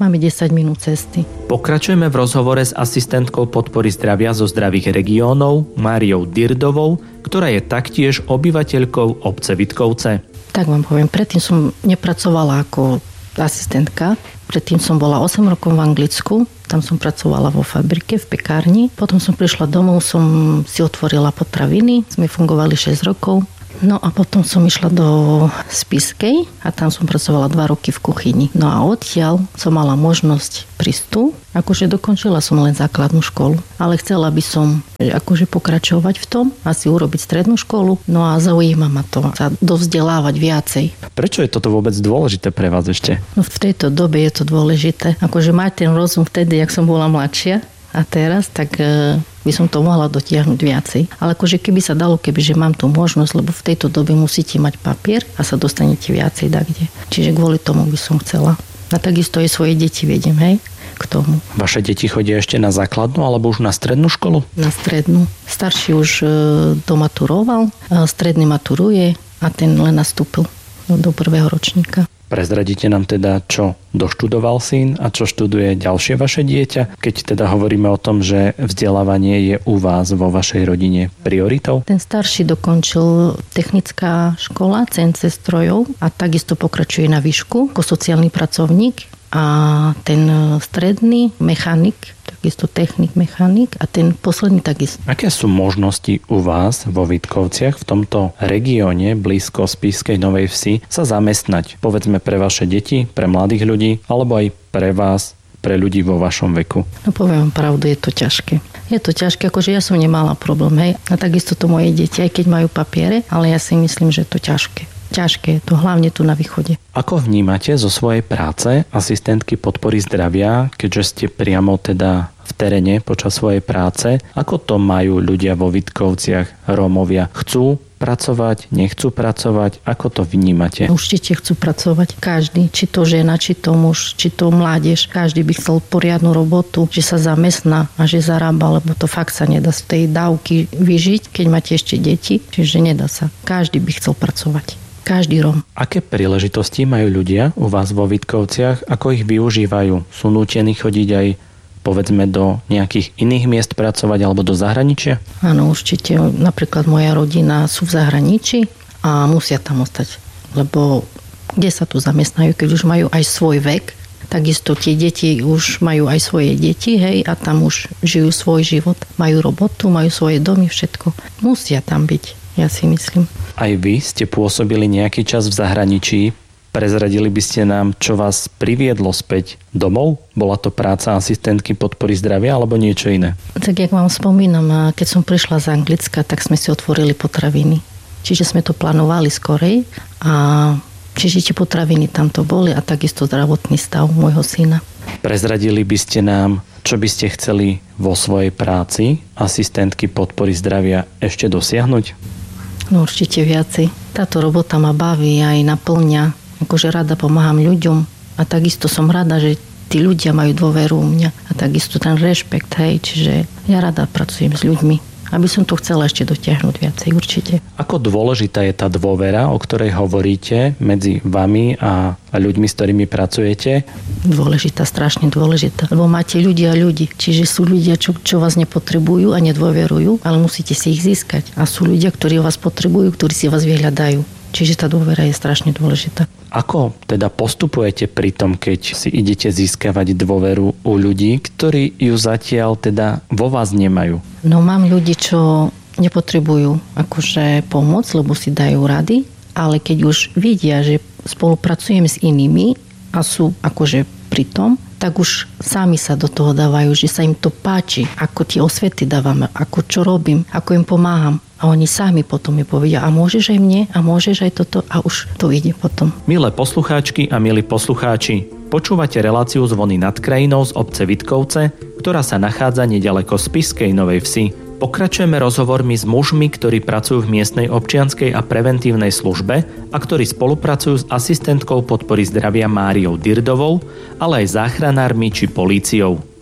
Speaker 4: Máme desať minút cesty.
Speaker 5: Pokračujeme v rozhovore s asistentkou podpory zdravia zo zdravých regiónov Máriou Dirdovou, ktorá je taktiež obyvateľkou obce Vitkovce.
Speaker 4: Tak vám poviem, predtým som nepracovala ako asistentka. Predtým som bola osem rokov v Anglicku. Tam som pracovala vo fabrike, v pekárni. Potom som prišla domov, som si otvorila potraviny. Sme fungovali šesť rokov. No a potom som išla do Spišskej a tam som pracovala dva roky v kuchyni. No a odtiaľ som mala možnosť prísť tu. Akože dokončila som len základnú školu, ale chcela by som akože pokračovať v tom, asi urobiť strednú školu. No a zaujíma ma to sa dovzdelávať viacej.
Speaker 5: Prečo je toto vôbec dôležité pre vás ešte?
Speaker 4: No v tejto dobe je to dôležité. Akože mať ten rozum vtedy, jak som bola mladšia, a teraz, tak e, by som to mohla dotiahnuť viacej. Ale akože keby sa dalo, kebyže mám tú možnosť, lebo v tejto dobe musíte mať papier a sa dostanete viacej dakde. Čiže kvôli tomu by som chcela. A takisto aj svoje deti vediem, hej, k tomu.
Speaker 5: Vaše deti chodia ešte na základnú alebo už na strednú školu?
Speaker 4: Na strednú. Starší už e, domaturoval, e, stredný maturuje a ten len nastúpil do prvého ročníka.
Speaker 5: Prezradíte nám teda, čo doštudoval syn a čo študuje ďalšie vaše dieťa, keď teda hovoríme o tom, že vzdelávanie je u vás vo vašej rodine prioritou?
Speaker 4: Ten starší dokončil technická škola cé en cé strojov a takisto pokračuje na výšku ako sociálny pracovník a ten stredný mechanik, takisto technik, mechanik a ten posledný takisto.
Speaker 5: Aké sú možnosti u vás vo Vitkovciach v tomto regióne blízko Spišskej Novej Vsi sa zamestnať? Povedzme pre vaše deti, pre mladých ľudí alebo aj pre vás, pre ľudí vo vašom veku?
Speaker 4: No poviem vám pravdu, je to ťažké. Je to ťažké, akože ja som nemala problém, hej. A takisto to moje deti, aj keď majú papiere, ale ja si myslím, že je to ťažké. Ťažké je to, hlavne tu na východe.
Speaker 5: Ako vnímate zo svojej práce asistentky podpory zdravia, keďže ste priamo teda v teréne počas svojej práce? Ako to majú ľudia vo Vitkovciach, Rómovia? Chcú pracovať, nechcú pracovať? Ako to vnímate?
Speaker 4: Určite chcú pracovať. Každý, či to žena, či to muž, či to mládež. Každý by chcel poriadnu robotu, že sa zamestná a že zarába, lebo to fakt sa nedá z tej dávky vyžiť, keď máte ešte deti. Čiže nedá sa. Každý by chcel pracovať. Každý Róm.
Speaker 5: Aké príležitosti majú ľudia u vás vo Vitkovciach? Ako ich využívajú? Sú nútení chodiť aj povedzme do nejakých iných miest pracovať alebo do zahraničia?
Speaker 4: Áno, určite. Napríklad moja rodina sú v zahraničí a musia tam ostať. Lebo kde sa tu zamestnajú, keď už majú aj svoj vek? Takisto tie deti už majú aj svoje deti, hej, a tam už žijú svoj život. Majú robotu, majú svoje domy, všetko. Musia tam byť. Ja si myslím.
Speaker 5: Aj vy ste pôsobili nejaký čas v zahraničí. Prezradili by ste nám, čo vás priviedlo späť domov? Bola to práca asistentky podpory zdravia alebo niečo iné?
Speaker 4: Tak jak vám spomínam, keď som prišla z Anglicka, tak sme si otvorili potraviny. Čiže sme to plánovali skorej a čiže tie potraviny tam to boli a takisto zdravotný stav môjho syna.
Speaker 5: Prezradili by ste nám, čo by ste chceli vo svojej práci asistentky podpory zdravia ešte dosiahnuť?
Speaker 4: No určite viacej. Táto robota ma baví aj naplňa. Akože rada pomáham ľuďom a takisto som rada, že tí ľudia majú dôveru u mňa a takisto ten rešpekt, hej, čiže ja rada pracujem s ľuďmi. Aby som to chcela ešte dotiahnuť viacej, určite.
Speaker 5: Ako dôležitá je tá dôvera, o ktorej hovoríte medzi vami a ľuďmi, s ktorými pracujete?
Speaker 4: Dôležitá, strašne dôležitá. Lebo máte ľudia a ľudí. Čiže sú ľudia, čo, čo vás nepotrebujú a nedôverujú, ale musíte si ich získať. A sú ľudia, ktorí vás potrebujú, ktorí si vás vyhľadajú. Čiže tá dôvera je strašne dôležitá.
Speaker 5: Ako teda postupujete pri tom, keď si idete získavať dôveru u ľudí, ktorí ju zatiaľ teda vo vás nemajú?
Speaker 4: No mám ľudí, čo nepotrebujú akože pomoc, lebo si dajú rady, ale keď už vidia, že spolupracujem s inými a sú akože pri tom, tak už sami sa do toho dávajú, že sa im to páči, ako tie osvety dávam, ako čo robím, ako im pomáham. A oni sami potom mi povedia, a môžeš aj mne, a môžeš aj toto, a už to ide potom.
Speaker 5: Milé poslucháčky a milí poslucháči, počúvate reláciu Zvony nad krajinou z obce Vitkovce, ktorá sa nachádza nedaleko Spišskej Novej Vsi. Pokračujeme rozhovormi s mužmi, ktorí pracujú v miestnej občianskej a preventívnej službe a ktorí spolupracujú s asistentkou podpory zdravia Máriou Dirdovou, ale aj záchranármi či políciou.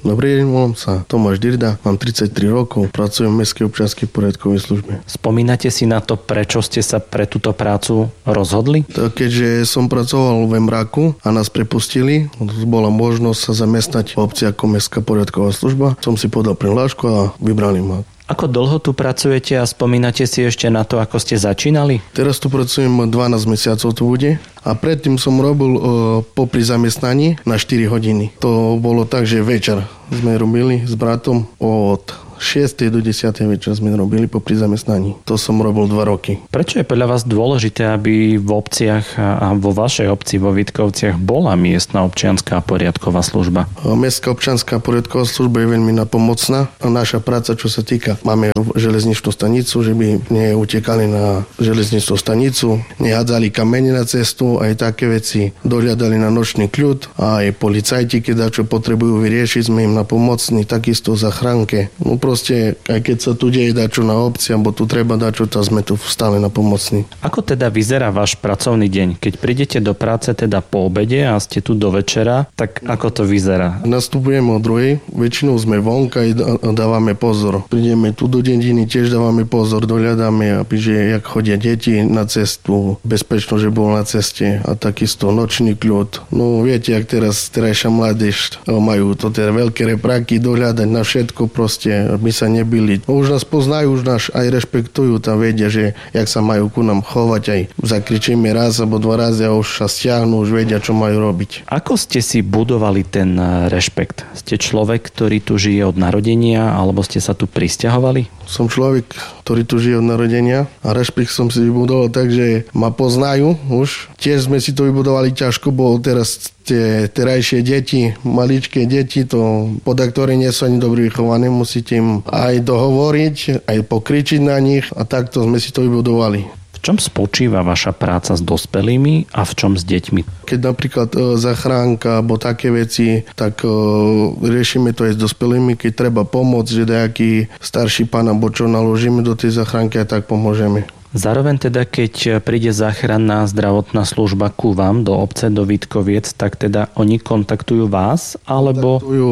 Speaker 7: Dobrý deň, volám sa Tomáš Dirda, mám tridsaťtri rokov, pracujem v Mestskej občianskej poriadkovej službe.
Speaker 5: Spomínate si na to, prečo ste sa pre túto prácu rozhodli?
Speaker 7: Tak keďže som pracoval v Emraku a nás prepustili, bola možnosť sa zamestnať v obci ako Mestská poriadková služba, som si podal prihlášku a vybrali ma.
Speaker 5: Ako dlho tu pracujete a spomínate si ešte na to, ako ste začínali?
Speaker 7: Teraz tu pracujem dvanásť mesiacov tu bude a predtým som robil uh, popri zamestnaní na štyri hodiny. To bolo tak, že večer sme robili s bratom od šiestej do desiatej večer sme robili popri zamestnaní. To som robil dva roky.
Speaker 5: Prečo je podľa vás dôležité, aby v obciach a vo vašej obci vo Vítkovciach bola miestna občianská poriadková služba?
Speaker 7: Mestská občianská poriadková služba je veľmi napomocná. Naša práca, čo sa týka, máme železničnú stanicu, že by neutekali na železničnú stanicu, nehádzali kamene na cestu, aj také veci. Dohľadali na nočný kľud, aj policajti, keď čo potrebujú vyriešiť, sme im napomocní, takisto zachránke. No proste, aj keď sa tu deje dačo na obci, alebo tu treba dačo, tak sme tu stále napomocní.
Speaker 5: Ako teda vyzerá váš pracovný deň? Keď prídete do práce teda po obede a ste tu do večera, tak ako to vyzerá?
Speaker 7: Nastupujeme o druhej, väčšinou sme vonka a dávame pozor. Prídeme tu do dediny, tiež dávame pozor, dohľadáme, aby že jak chodia deti na cestu, bezpečno, že bol na ceste a takisto nočný kľud. No viete, jak teraz terajšia mládež majú to teda veľké repráky, dohľadať na všetko proste, my sa nebili. Už nás poznajú, už nás aj rešpektujú, tam vedia, že jak sa majú ku nám chovať, aj zakričíme raz alebo dva razy a už sa stiahnu, už vedia, čo majú robiť.
Speaker 5: Ako ste si budovali ten rešpekt? Ste človek, ktorý tu žije od narodenia, alebo ste sa tu prisťahovali?
Speaker 7: Som človek, ktorý tu žije od narodenia a rešpekt som si vybudoval tak, že ma poznajú už. Tiež sme si to vybudovali ťažko, bo teraz tie terajšie deti, maličké deti, to podľa ktoré nie sú ani dobre vychované, musíte im aj dohovoriť, aj pokričiť na nich a takto sme si to vybudovali.
Speaker 5: V čom spočíva vaša práca s dospelými a v čom s deťmi?
Speaker 7: Keď napríklad e, zachránka alebo také veci, tak e, riešime to aj s dospelými. Keď treba pomôcť, že nejaký starší pán alebo čo naložíme do tej zachránky a tak pomôžeme.
Speaker 5: Zároveň teda, keď príde záchranná zdravotná služba ku vám do obce, do Vítkoviec, tak teda oni kontaktujú vás, alebo...
Speaker 7: Kontaktujú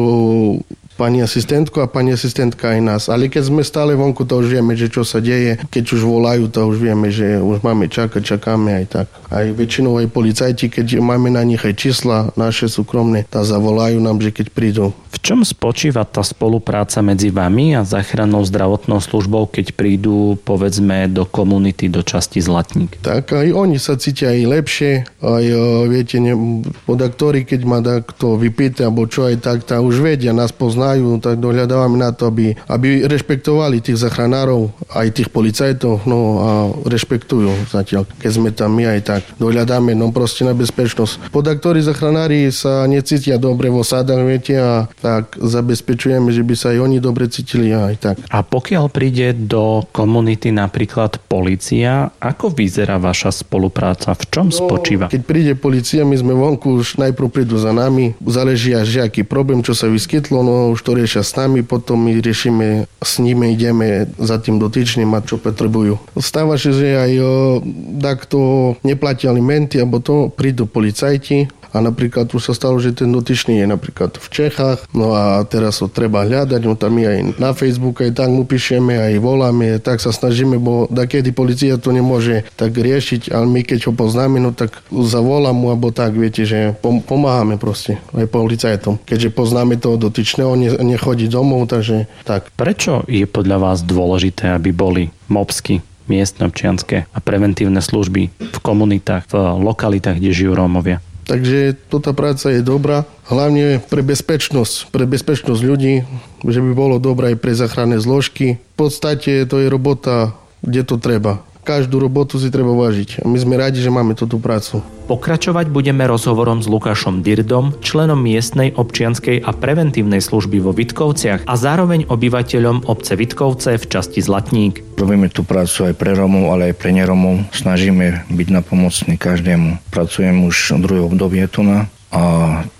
Speaker 7: pani asistentku a pani asistentka aj nás. Ale keď sme stále vonku, to už vieme, že čo sa deje. Keď už volajú, to už vieme, že už máme čakať, čakáme aj tak. Aj väčšinou aj policajti, keď máme na nich aj čísla naše súkromné, tá zavolajú nám, že keď prídu.
Speaker 5: V čom spočíva tá spolupráca medzi vami a záchrannou zdravotnou službou, keď prídu, povedzme, do komunity, do časti Zlatník?
Speaker 7: Tak aj oni sa cítia aj lepšie. Aj viete, ne, podaktori, keď ma takto vypýta, alebo čo aj tak, tá už vedia, nás poznajú, tak dohľadávame na to, aby, aby rešpektovali tých zachránárov, aj tých policajtov, no a rešpektujú zatiaľ. Keď sme tam my aj tak dohľadáme, no proste na bezpečnosť. Podaktori zachránári sa necítia dobre vo sádach, viete, a tak zabezpečujeme, že by sa aj oni dobre cítili aj tak.
Speaker 5: A pokiaľ príde do komunity napríklad polícia, ako vyzerá vaša spolupráca? V čom no, spočíva?
Speaker 7: Keď príde polícia, my sme vonku, už najprv prídu za nami, záleží až aký problém, čo sa vyskytlo, no už to riešia s nami, potom my riešime s nimi, ideme za tým dotyčným a čo potrebujú. Stáva sa, že aj o, takto neplatia alimenty, alebo to prídu policajti. A napríklad už sa stalo, že ten dotyčný je napríklad v Čechách, no a teraz ho treba hľadať, no tam my aj na Facebook, aj tak mu píšeme, aj voláme, tak sa snažíme, bo takedy polícia to nemôže tak riešiť, ale my keď ho poznáme, no tak zavolám mu, alebo tak, viete, že pomáhame proste aj policajtom. Keďže poznáme toho dotyčného, ne, nechodí domov, takže tak.
Speaker 5: Prečo je podľa vás dôležité, aby boli mopsky, miestne občianske a preventívne služby v komunitách, v lokalitách, kde žijú Rómovia?
Speaker 7: Takže tota práca je dobrá, hlavne pre bezpečnosť, pre bezpečnosť ľudí, že by bolo dobré aj pre záchranné zložky. V podstate to je robota, kde to treba. Každú robotu si treba vážiť. A my sme radi, že máme túto prácu.
Speaker 5: Pokračovať budeme rozhovorom s Lukášom Dirdom, členom miestnej občianskej a preventívnej služby vo Vítkovciach a zároveň obyvateľom obce Vítkovce v časti Zlatník.
Speaker 8: Robíme tú prácu aj pre Rómov, ale aj pre neromov. Snažíme byť napomocní každému. Pracujem už druhé obdobie tu na a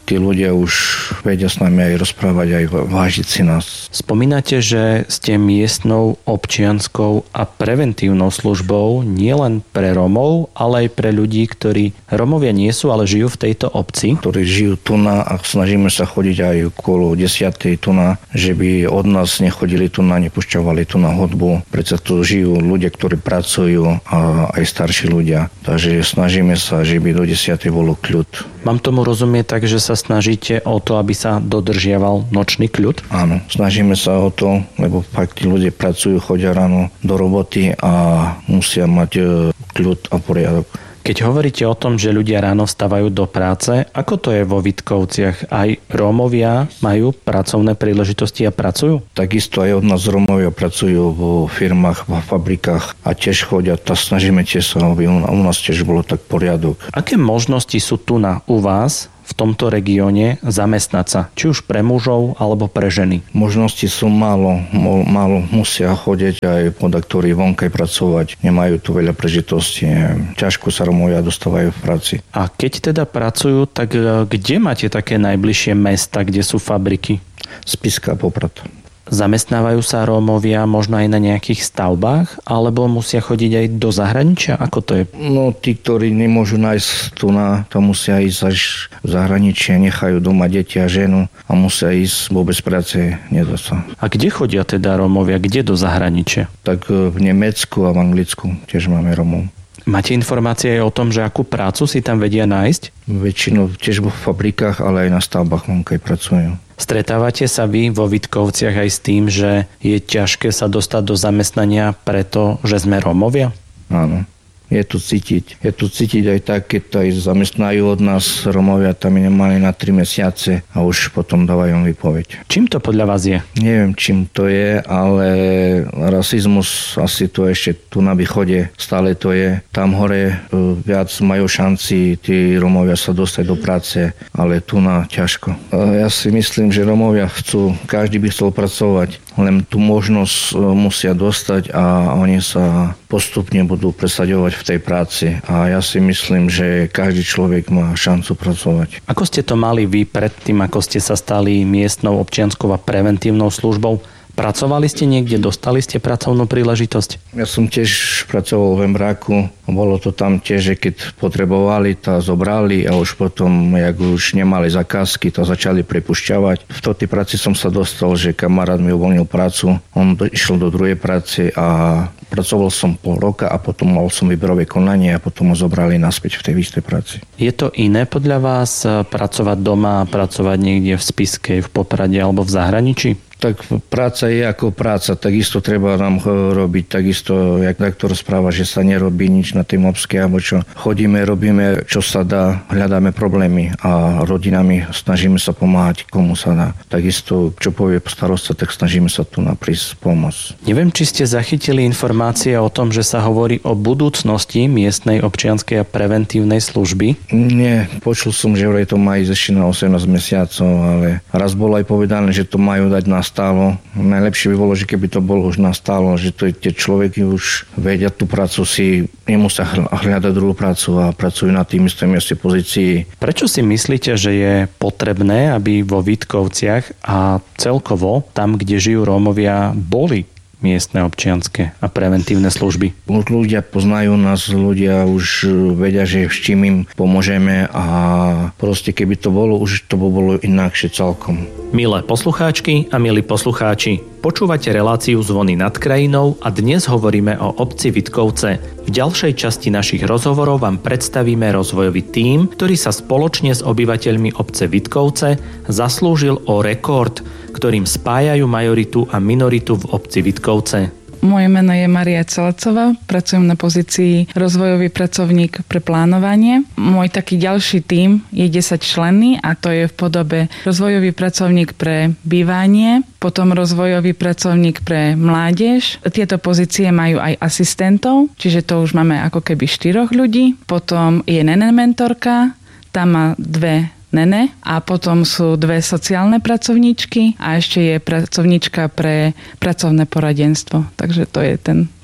Speaker 8: tí ľudia už vedia s nami aj rozprávať, aj vážiť si nás.
Speaker 5: Spomínate, že ste miestnou občianskou a preventívnou službou nielen pre Rómov, ale aj pre ľudí, ktorí Rómovia nie sú, ale žijú v tejto obci.
Speaker 8: Ktorí žijú tu na a snažíme sa chodiť aj okolo desiatej tu na, že by od nás nechodili tu na, nepúšťavali tu na hudbu. Preto tu žijú ľudia, ktorí pracujú a aj starší ľudia. Takže snažíme sa, že by do desiatej bolo kľud.
Speaker 5: Mám tomu rozumieť tak, že sa snažíte o to, aby sa dodržiaval nočný kľud?
Speaker 8: Áno, snažíme sa o to, lebo fakt tí ľudia pracujú, chodia ráno do roboty a musia mať kľud a poriadok.
Speaker 5: Keď hovoríte o tom, že ľudia ráno vstávajú do práce, ako to je vo Vítkovciach? Aj Rómovia majú pracovné príležitosti a pracujú?
Speaker 8: Takisto aj od nás Rómovia pracujú vo firmách, vo fabrikách a tiež chodia. Tá snažíme tiež sa, aby u nás tiež bolo tak poriadok.
Speaker 5: Aké možnosti sú tu na u vás v tomto regióne zamestnať sa, či už pre mužov alebo pre ženy?
Speaker 8: Možnosti sú málo, málo musia chodiť aj poda, ktorí vonkaj pracovať, nemajú tu veľa prežitostí, ťažko sa Rómovia dostávajú v práci.
Speaker 5: A keď teda pracujú, tak kde máte také najbližšie mesta, kde sú fabriky?
Speaker 8: Spišská, Poprad.
Speaker 5: Zamestnávajú sa Rómovia možno aj na nejakých stavbách, alebo musia chodiť aj do zahraničia? Ako to je?
Speaker 8: No, tí, ktorí nemôžu nájsť tu na, to musia ísť až v zahraničie, nechajú doma deti a ženu a musia ísť vôbec práce, nedá sa.
Speaker 5: A kde chodia teda Rómovia? Kde do zahraničia?
Speaker 8: Tak v Nemecku a v Anglicku tiež máme Rómov.
Speaker 5: Máte informácie aj o tom, že akú prácu si tam vedia nájsť?
Speaker 8: Väčšinou tiež vo fabrikách, ale aj na stavbách vonkaj pracujú.
Speaker 5: Stretávate sa vy vo Vítkovciach aj s tým, že je ťažké sa dostať do zamestnania, pretože sme Rómovia?
Speaker 8: Áno. Je tu cítiť. Je tu cítiť aj tak, keď aj zamestnajú od nás Rómovia, tam nemali na tri mesiace a už potom dávajú výpoveď.
Speaker 5: Čím to podľa vás je?
Speaker 8: Neviem, čím to je, ale rasizmus asi to ešte tu na východe stále to je. Tam hore viac majú šanci tí Rómovia sa dostať do práce, ale tu na ťažko. Ja si myslím, že Rómovia chcú, každý by chcel pracovať, len tú možnosť musia dostať a oni sa postupne budú presaďovať v tej práci. A ja si myslím, že každý človek má šancu pracovať.
Speaker 5: Ako ste to mali vy predtým, ako ste sa stali miestnou občianskou a preventívnou službou? Pracovali ste niekde? Dostali ste pracovnú príležitosť?
Speaker 8: Ja som tiež pracoval v Embráku. Bolo to tam tiež, že keď potrebovali, to zobrali a už potom, jak už nemali zakázky, to začali prepušťavať. V tej práci som sa dostal, že kamarát mi uvoľnil prácu. On išiel do druhej práce a pracoval som pol roka a potom mal som výberové konanie a potom ho zobrali naspäť v tej istej práci.
Speaker 5: Je to iné podľa vás pracovať doma a pracovať niekde v Spišskej, v Poprade alebo v zahraničí?
Speaker 8: Tak práca je ako práca, takisto treba nám robiť, takisto, jak doktor správa, že sa nerobí nič na tej Mopskej, alebo čo. Chodíme, robíme, čo sa dá, hľadáme problémy a rodinami snažíme sa pomáhať, komu sa dá. Takisto, čo povie starosta, tak snažíme sa tu na prísť pomôcť.
Speaker 5: Neviem, či ste zachytili informácie o tom, že sa hovorí o budúcnosti miestnej občianskej a preventívnej služby?
Speaker 8: Nie, počul som, že vraj to má ísť ešte na osemnásť mesiacov, ale raz bolo aj povedané, že to majú dať na stálo. Najlepšie by bolo, že keby to bolo už nastálo, že to tie človeky už vedia tú prácu si, nemusia hľadať druhú prácu a pracujú na tým istom mieste pozícii.
Speaker 5: Prečo si myslíte, že je potrebné, aby vo Vítkovciach a celkovo tam, kde žijú Rómovia, boli miestne občianske a preventívne služby?
Speaker 8: Už ľudia poznajú nás, ľudia už vedia, že s čím im pomôžeme a proste keby to bolo, už to by bolo inakšie celkom.
Speaker 5: Milé poslucháčky a milí poslucháči, počúvate reláciu Zvony nad krajinou a dnes hovoríme o obci Vítkovce. V ďalšej časti našich rozhovorov vám predstavíme rozvojový tím, ktorý sa spoločne s obyvateľmi obce Vítkovce zaslúžil o rekord, ktorým spájajú majoritu a minoritu v obci Vítkovce.
Speaker 9: Moje meno je Maria Celecová, pracujem na pozícii rozvojový pracovník pre plánovanie. Môj taký ďalší tím je desať členný a to je v podobe rozvojový pracovník pre bývanie, potom rozvojový pracovník pre mládež. Tieto pozície majú aj asistentov, čiže to už máme ako keby štyroch ľudí. Potom je nene mentorka, tam má dve nene a potom sú dve sociálne pracovníčky a ešte je pracovníčka pre pracovné poradenstvo. Takže to je ten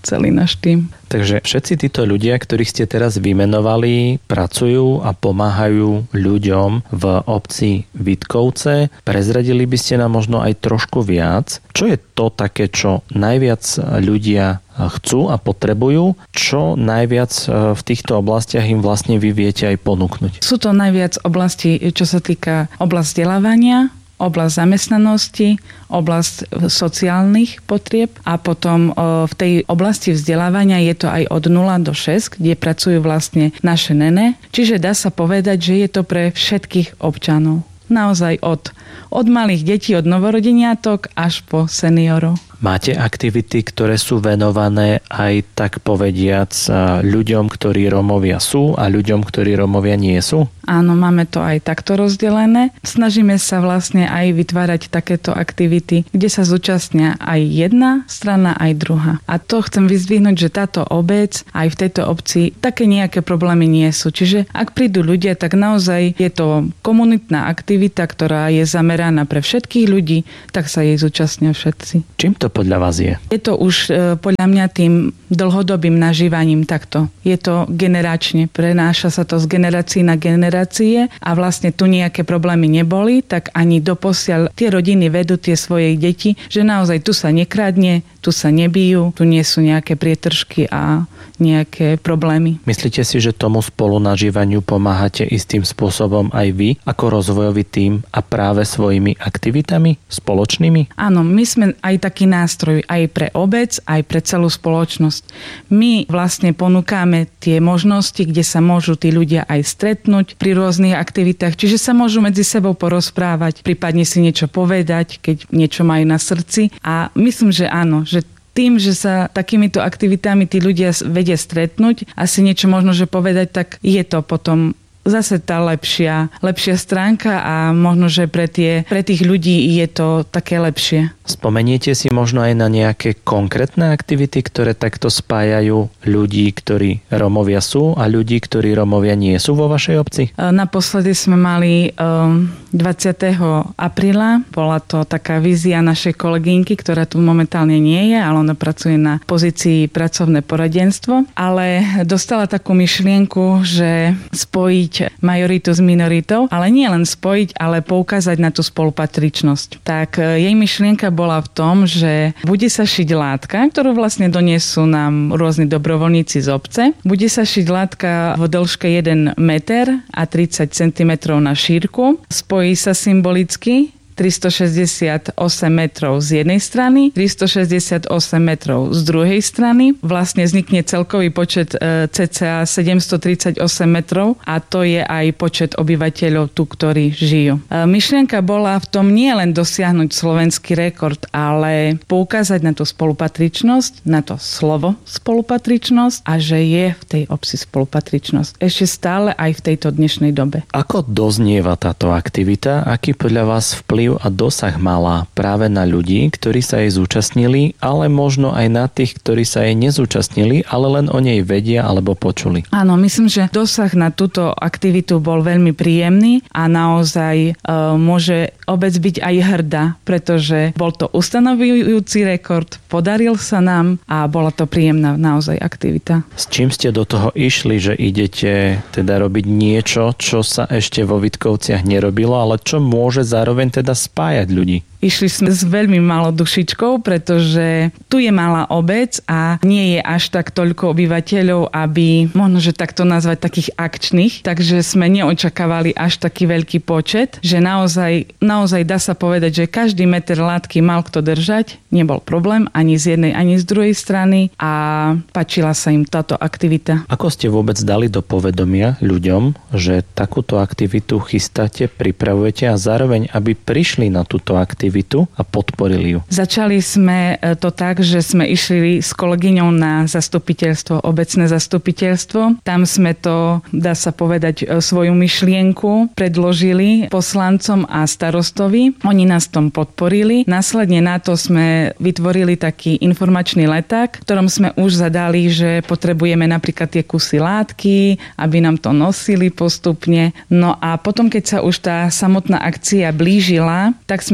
Speaker 9: celý náš tím.
Speaker 5: Takže všetci títo ľudia, ktorých ste teraz vymenovali, pracujú a pomáhajú ľuďom v obci Vitkovce. Prezradili by ste nám možno aj trošku viac, čo je to také, čo najviac ľudia chcú a potrebujú, čo najviac v týchto oblastiach im vlastne vy viete aj ponúknuť? Sú
Speaker 9: to najviac oblasti, čo sa týka oblasti vzdelávania, oblasť zamestnanosti, oblasť sociálnych potrieb a potom v tej oblasti vzdelávania je to aj od nula do šesť, kde pracujú vlastne naše nene. Čiže dá sa povedať, že je to pre všetkých občanov. Naozaj od, od malých detí, od novorodeniatok až po seniorov.
Speaker 5: Máte aktivity, ktoré sú venované aj tak povediac ľuďom, ktorí Rómovia sú a ľuďom, ktorí Rómovia nie sú?
Speaker 9: Áno, máme to aj takto rozdelené. Snažíme sa vlastne aj vytvárať takéto aktivity, kde sa zúčastnia aj jedna strana, aj druhá. A to chcem vyzdvihnúť, že táto obec, aj v tejto obci, také nejaké problémy nie sú. Čiže ak prídu ľudia, tak naozaj je to komunitná aktivita, ktorá je zameraná pre všetkých ľudí, tak sa jej zúčastnia všetci.
Speaker 5: Čím to podľa vás je?
Speaker 9: Je to už e, podľa mňa tým dlhodobým nažívaním takto. Je to generačne, prenáša sa to z generácií na generácie a vlastne tu nejaké problémy neboli, tak ani doposiaľ tie rodiny vedú tie svoje deti, že naozaj tu sa nekradne, tu sa nebijú, tu nie sú nejaké prietržky a nejaké problémy.
Speaker 5: Myslíte si, že tomu spolunažívaniu pomáhate istým spôsobom aj vy ako rozvojový tím a práve svojimi aktivitami spoločnými?
Speaker 9: Áno, my sme aj taký nástroj aj pre obec, aj pre celú spoločnosť. My vlastne ponúkame tie možnosti, kde sa môžu tí ľudia aj stretnúť pri rôznych aktivitách, čiže sa môžu medzi sebou porozprávať, prípadne si niečo povedať, keď niečo majú na srdci. A myslím, že áno, že tým, že sa takýmito aktivitami tí ľudia vedia stretnúť a si niečo možno, že povedať, tak je to potom zase tá lepšia, lepšia stránka a možno, že pre, tie, pre tých ľudí je to také lepšie.
Speaker 5: Spomeniete si možno aj na nejaké konkrétne aktivity, ktoré takto spájajú ľudí, ktorí Rómovia sú a ľudí, ktorí Rómovia nie sú vo vašej obci?
Speaker 9: Naposledy sme mali um, dvadsiateho apríla. Bola to taká vízia našej kolegynky, ktorá tu momentálne nie je, ale ona pracuje na pozícii pracovné poradenstvo. Ale dostala takú myšlienku, že spojiť majoritu s minoritou, ale nie len spojiť, ale poukázať na tú spolupatričnosť. Tak jej myšlienka bola v tom, že bude sa šiť látka, ktorú vlastne doniesú nám rôzni dobrovoľníci z obce. Bude sa šiť látka v dĺžke jeden meter a tridsať centimetrov na šírku. Spojí sa symbolicky tristošesťdesiatosem metrov z jednej strany, tristošesťdesiatosem metrov z druhej strany. Vlastne vznikne celkový počet e, cca sedemstotridsaťosem metrov a to je aj počet obyvateľov tu, ktorí žijú. E, myšlienka bola v tom nie len dosiahnuť slovenský rekord, ale poukázať na tú spolupatričnosť, na to slovo spolupatričnosť a že je v tej obci spolupatričnosť. Ešte stále aj v tejto dnešnej dobe.
Speaker 5: Ako doznieva táto aktivita? Aký podľa vás vplyv a dosah mala práve na ľudí, ktorí sa jej zúčastnili, ale možno aj na tých, ktorí sa jej nezúčastnili, ale len o nej vedia alebo počuli?
Speaker 9: Áno, myslím, že dosah na túto aktivitu bol veľmi príjemný a naozaj e, môže obec byť aj hrdá, pretože bol to ustanovujúci rekord, podaril sa nám a bola to príjemná naozaj aktivita.
Speaker 5: S čím ste do toho išli, že idete teda robiť niečo, čo sa ešte vo Vitkovciach nerobilo, ale čo môže zároveň teda spájať ľudí?
Speaker 9: Išli sme s veľmi malou dušičkou, pretože tu je malá obec a nie je až tak toľko obyvateľov, aby možno, že takto nazvať takých akčných, takže sme neočakávali až taký veľký počet, že naozaj, naozaj dá sa povedať, že každý meter látky mal kto držať, nebol problém ani z jednej, ani z druhej strany a páčila sa im táto aktivita.
Speaker 5: Ako ste vôbec dali do povedomia ľuďom, že takúto aktivitu chystáte, pripravujete a zároveň, aby prišli na túto aktivitu a podporili ju?
Speaker 9: Začali sme to tak, že sme išli s kolegyňou na zastupiteľstvo, obecné zastupiteľstvo. Tam sme to, dá sa povedať, svoju myšlienku predložili poslancom a starostovi. Oni nás tom podporili. Následne na to sme vytvorili taký informačný leták, v ktorom sme už zadali, že potrebujeme napríklad tie kusy látky, aby nám to nosili postupne. No a potom, keď sa už tá samotná akcia blížila, tak sme oslovili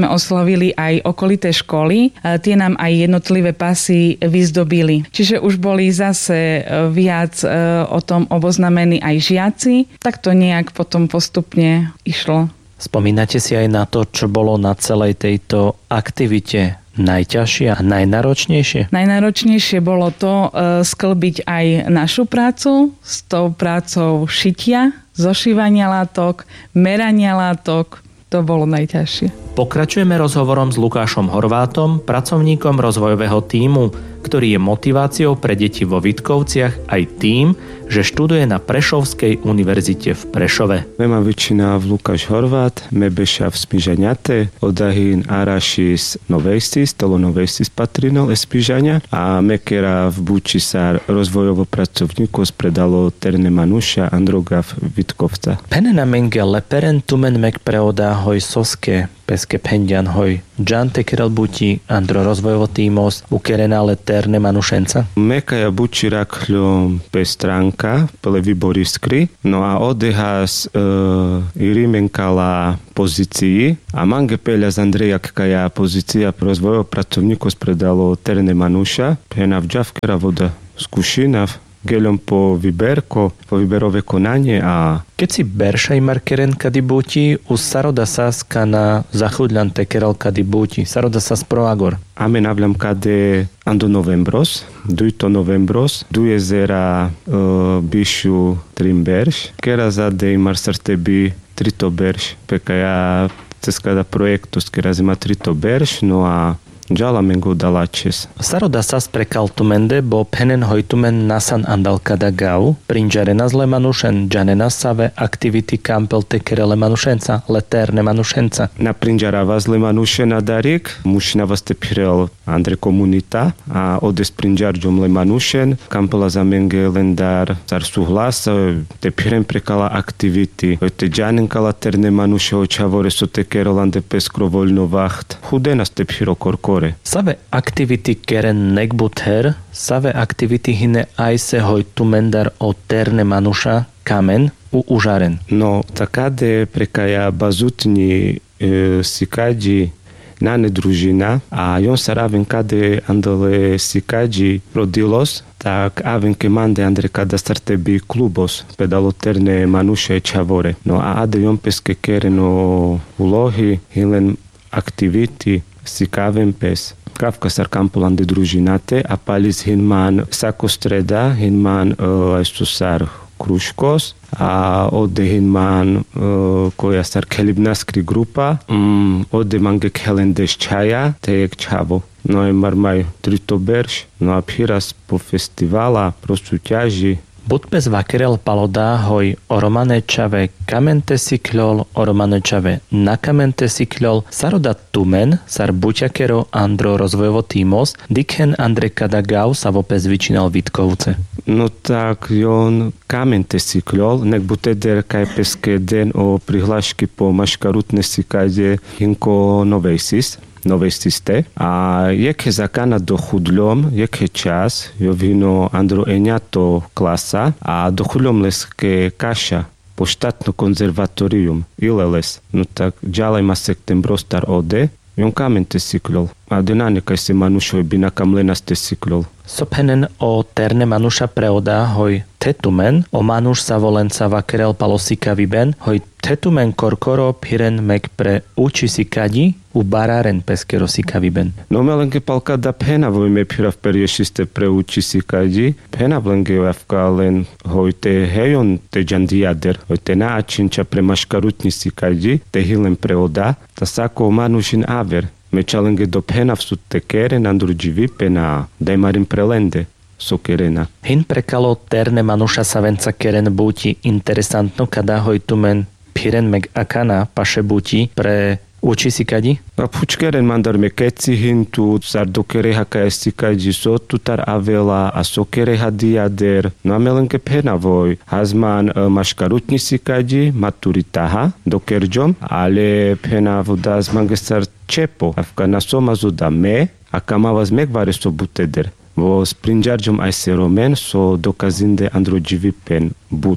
Speaker 9: oslovili aj okolité školy. Tie nám aj jednotlivé pasy vyzdobili. Čiže už boli zase viac o tom oboznamení aj žiaci. Tak to nejak potom postupne išlo.
Speaker 5: Spomínate si aj na to, čo bolo na celej tejto aktivite najťažšie a najnáročnejšie?
Speaker 9: Najnáročnejšie bolo to e, sklbiť aj našu prácu s tou prácou šitia, zošívania látok, merania látok. To bolo najťažšie.
Speaker 5: Pokračujeme rozhovorom s Lukášom Horvátom, pracovníkom rozvojového tímu, ktorý je motiváciou pre deti vo Vitkovciach aj tým, že študuje na Prešovskej univerzite v Prešove.
Speaker 10: Mema väčšina v Lukáš Horvát, mebeša v Spižaňate, odahin arašis novejstis, tolo novejstis patrinol espižaňa a mekera v Bučisár rozvojovo pracovníku spredalo Terne Manuša Androga v Vitkovca.
Speaker 5: Penena menge leperen tumen mek preoda hoj soske, peske pendian hoj džante kerel buti Andro rozvojovo tímos ukerena Terne Manušenca.
Speaker 10: Mekaja buči rakľom pestránka, pele vyboriskry, no a odehas e, irimenkala pozícii a mange peľa z Andreja kaja pozícia pro rozvojov pracovníkov spredalo Terne Manuša, pena v džavkera voda skúšinav, geľom po vyberko, po vyberové konanie a...
Speaker 5: Keď si beršaj markeren kady buti, u saroda sas kana zachudľan tekerel kady buti, saroda sas pro agor.
Speaker 10: Ame navľam kade ando novembros, dujto novembros, duje zera uh, bišu trim berš, kera zade imar srtebi trito berš, peka ja cez kada projektus, kera zima trito berš, no a Džala mengo dalačes.
Speaker 5: Saroda sas prekal tumende, bo penen hojtumen nasan andal kada gau, prinžarena zle manušen, džanena save aktivity kampel tekere le manušenca, leterne manušenca.
Speaker 10: Na prinžarava zle manušena darik, mušina vas te pirel Andre komunita, a odes prinžarđom le manušen, kampela za menge lendar zar suhlas, te pirem prekala aktivity, te džanenkala terne manuše očavore so tekere lande peskro voľno vacht. Hudena ste piro korkor.
Speaker 5: Save aktivity keren nekbuther, save aktivity hine aj se hoj tumendar o Terne Manuša kamen u užaren.
Speaker 10: No, takade prekaja bazutni e, sikadži nane družina a jon sa raven kade andale sikadži rodilos, tak aven ke mande andre kada starte bi klubos pedalo Terne Manuša e čavore. No a ade jon peske kereno ulohi hilen aktivity si kavem pes. Kavka sar kampulan de družinate, a palis hinman sako streda, hinman uh, susar kruškos, a ode hinman uh, koja sar kelibnaskri grupa, um, ode mange kelendeš čaja, tejek čavo. No je marmaj trito berš, no a piras po festivala, pro súťaži,
Speaker 5: Budpes vakerel paloda hoj oromanečave kamente sikľol, oromanečave na kamente sikľol, saroda tumen, sar buťakero andro rozvojovo tímos, dikhen andre kada gau sa vopes vyčinal Vitkovce.
Speaker 10: No tak on kamente sikľol, nek buteder kaj peske den o prihlášky po maškarutne sikade hinko novejsis. Novejstiste. A jeke zakana do chudľom, jeke čas, jo vino andro eňato klasa a do chudľom leske kaša po štátno konzervatórium ileles. No tak ďalej ma septembrostar ode, jon kamente sikľol. A denane kaj se manušoj by nakamlena ste sikľol.
Speaker 5: Sophenen o Terne Manuša preoda hoj tetumen, o manuš sa volenca vakerel palosika viben, hoj tetumen korkoro piren mek pre uči sikadi, u bararen peskero sikaviben.
Speaker 10: No melenke palka da pena vojme pira v periešiste pre uči sikadi, pena vlenge javka len hoj te hejon te džandijader, hoj te náčinča pre maškarutni sikadi, te hilen preoda, ta sako manušin aver. Mečalenge do pena v sud te keren andruđivi pena daj marim prelende so kerena.
Speaker 5: Hin prekalo Terne Manuša savenca keren buti interesantno kada hoj tumen piren meg akana paše buti pre uči sikadi?
Speaker 10: A pučkeren mandar me keci hintu, sar do kereha ka sikadi so tutar avela a so kereha diader. No a melenke pena voj. Hazman uh, maškarutni sikadi maturitaha do kerđom, ale pena voda zmange sar čepo. Avka na soma zuda me, a kamavaz megvare so buteder. Vo sprinđarđom aj se romen so dokazinde androđivi pen but.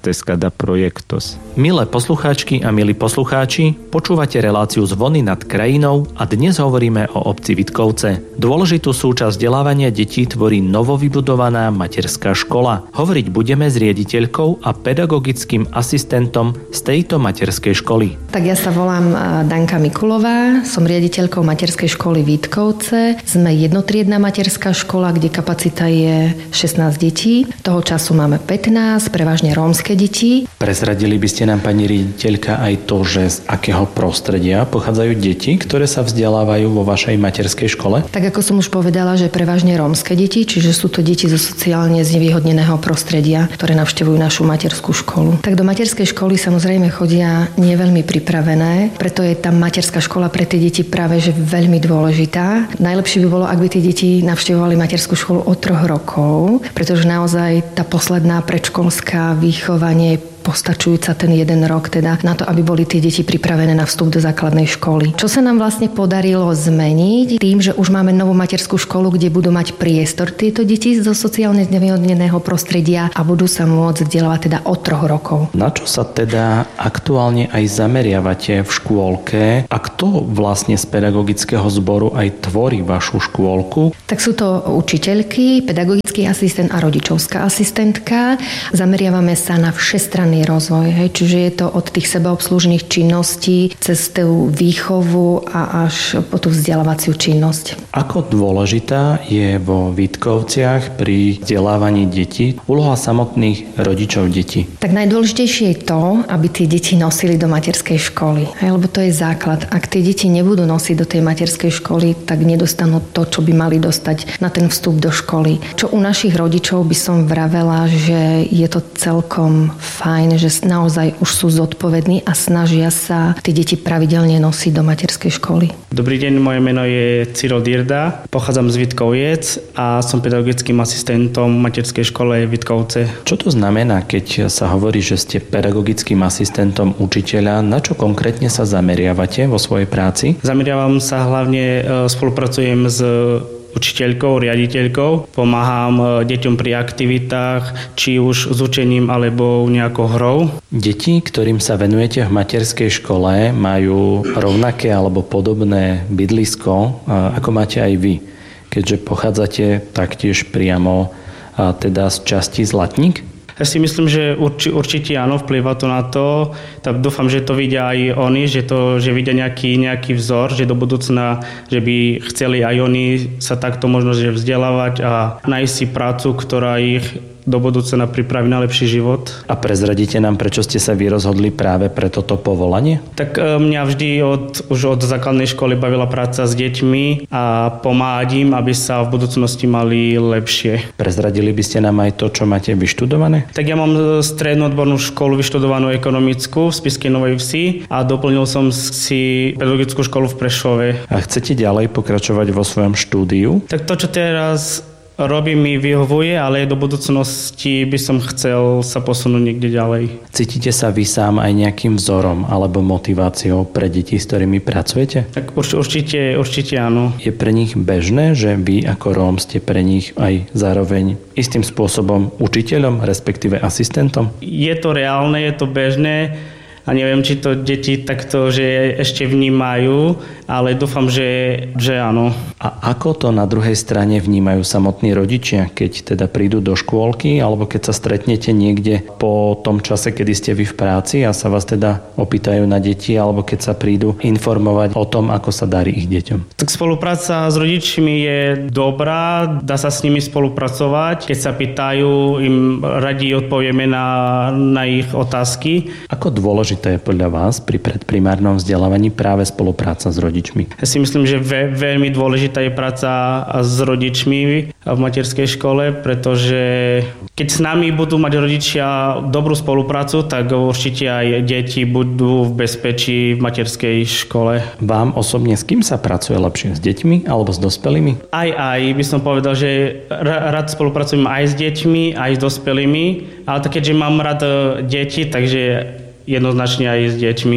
Speaker 10: estes cada proyectos.
Speaker 5: Milé poslucháčky a milí poslucháči, počúvate reláciu Zvony nad krajinou a dnes hovoríme o obci Vitkovce. Dôležitú súčasť vzdelávania detí tvorí novovybudovaná materská škola. Hovoriť budeme s riaditeľkou a pedagogickým asistentom z tejto materskej školy.
Speaker 11: Tak ja sa volám Danka Mikulová, som riaditeľkou materskej školy Vitkovce. Sme jednotriedna materská škola, kde kapacita je šestnásť detí. Toho času máme pätnásť, prevažne rómske deti.
Speaker 5: Prezradili by ste nám, pani riaditeľka, aj to, že z akého prostredia pochádzajú deti, ktoré sa vzdelávajú vo vašej materskej škole?
Speaker 11: Tak ako som už povedala, že prevažne rómske deti, čiže sú to deti zo sociálne znevýhodneného prostredia, ktoré navštevujú našu materskú školu. Tak do materskej školy samozrejme chodia nie veľmi pripravené, preto je tá materská škola pre tie deti práve že veľmi dôležitá. Najlepšie by bolo, ak by tie deti navštevovali materskú školu od troch rokov, pretože naozaj tá posledná predškolská výchovanie postačujúca ten jeden rok, teda na to, aby boli tie deti pripravené na vstup do základnej školy. Čo sa nám vlastne podarilo zmeniť tým, že už máme novú materskú školu, kde budú mať priestor tieto deti zo sociálne znevýhodneného prostredia a budú sa môcť vzdelávať teda od troch rokov.
Speaker 5: Na čo sa teda aktuálne aj zameriavate v škôlke a kto vlastne z pedagogického zboru aj tvorí vašu škôlku?
Speaker 11: Tak sú to učiteľky, pedagogický asistent a rodičovská asistentka. Zameriavame sa na všestranný rozvoj, hej, čiže je to od tých sebaobslužných činností cez tú výchovu a až po tú vzdelávaciu činnosť.
Speaker 5: Ako dôležitá je vo Vitkovciach pri vzdelávaní detí úloha samotných rodičov detí?
Speaker 11: Tak najdôležitejšie je to, aby tie deti nosili do materskej školy, hej, lebo to je základ. Ak tie deti nebudú nosiť do tej materskej školy, tak nedostanú to, čo by mali dostať na ten vstup do školy. Čo u našich rodičov by som vravela, že je to celkom fajn, že naozaj už sú zodpovední a snažia sa tie deti pravidelne nosiť do materskej školy.
Speaker 12: Dobrý deň, moje meno je Cyril Dirda, pochádzam z Vitkoviec a som pedagogickým asistentom v materskej škole Vitkovce.
Speaker 5: Čo to znamená, keď sa hovorí, že ste pedagogickým asistentom učiteľa? Na čo konkrétne sa zameriavate vo svojej práci?
Speaker 12: Zameriavam sa hlavne, spolupracujem s učiteľkou, riaditeľkou. Pomáham deťom pri aktivitách, či už s učením alebo nejakou hrou.
Speaker 5: Deti, ktorým sa venujete v materskej škole, majú rovnaké alebo podobné bydlisko, ako máte aj vy, keďže pochádzate taktiež priamo teda z časti Zlatník?
Speaker 12: Ja si myslím, že urči, určite áno, vplýva to na to. Tak dúfam, že to vidia aj oni, že, to, že vidia nejaký, nejaký vzor, že do budúcna, že by chceli aj oni sa takto možno že vzdelávať a nájsť si prácu, ktorá ich do budúcna pripraví na lepší život.
Speaker 5: A prezradíte nám, prečo ste sa vy rozhodli práve pre toto povolanie?
Speaker 12: Tak mňa vždy od, už od základnej školy bavila práca s deťmi a pomáhať im, aby sa v budúcnosti mali lepšie.
Speaker 5: Prezradili by ste nám aj to, čo máte vyštudované?
Speaker 12: Tak ja mám strednú odbornú školu vyštudovanú ekonomickú v Spišskej Novej Vsi a doplnil som si pedagogickú školu v Prešove.
Speaker 5: A chcete ďalej pokračovať vo svojom štúdiu?
Speaker 12: Tak to, čo teraz robí mi vyhovuje, ale do budúcnosti by som chcel sa posunúť niekde ďalej.
Speaker 5: Cítite sa vy sám aj nejakým vzorom alebo motiváciou pre deti, s ktorými pracujete?
Speaker 12: Tak určite, určite áno.
Speaker 5: Je pre nich bežné, že vy ako Róm ste pre nich aj zároveň istým spôsobom učiteľom, respektíve asistentom?
Speaker 12: Je to reálne, je to bežné. A neviem, či to deti takto, že ešte vnímajú, ale dúfam, že, že áno.
Speaker 5: A ako to na druhej strane vnímajú samotní rodičia, keď teda prídu do škôlky, alebo keď sa stretnete niekde po tom čase, kedy ste vy v práci a sa vás teda opýtajú na deti, alebo keď sa prídu informovať o tom, ako sa darí ich deťom?
Speaker 12: Tak spolupráca s rodičmi je dobrá, dá sa s nimi spolupracovať. Keď sa pýtajú, im radi odpovieme na, na ich otázky.
Speaker 5: Ako dôležité je podľa vás pri predprimárnom vzdelávaní práve spolupráca s rodičmi?
Speaker 12: Ja si myslím, že ve, veľmi dôležitá je práca s rodičmi v materskej škole, pretože keď s nami budú mať rodičia dobrú spoluprácu, tak určite aj deti budú v bezpečí v materskej škole.
Speaker 5: Vám osobne s kým sa pracuje lepšie? S deťmi alebo s dospelými?
Speaker 12: Aj, aj. By som povedal, že rád spolupracujem aj s deťmi, aj s dospelými, ale keďže mám rád deti, takže jednoznačne aj s deťmi.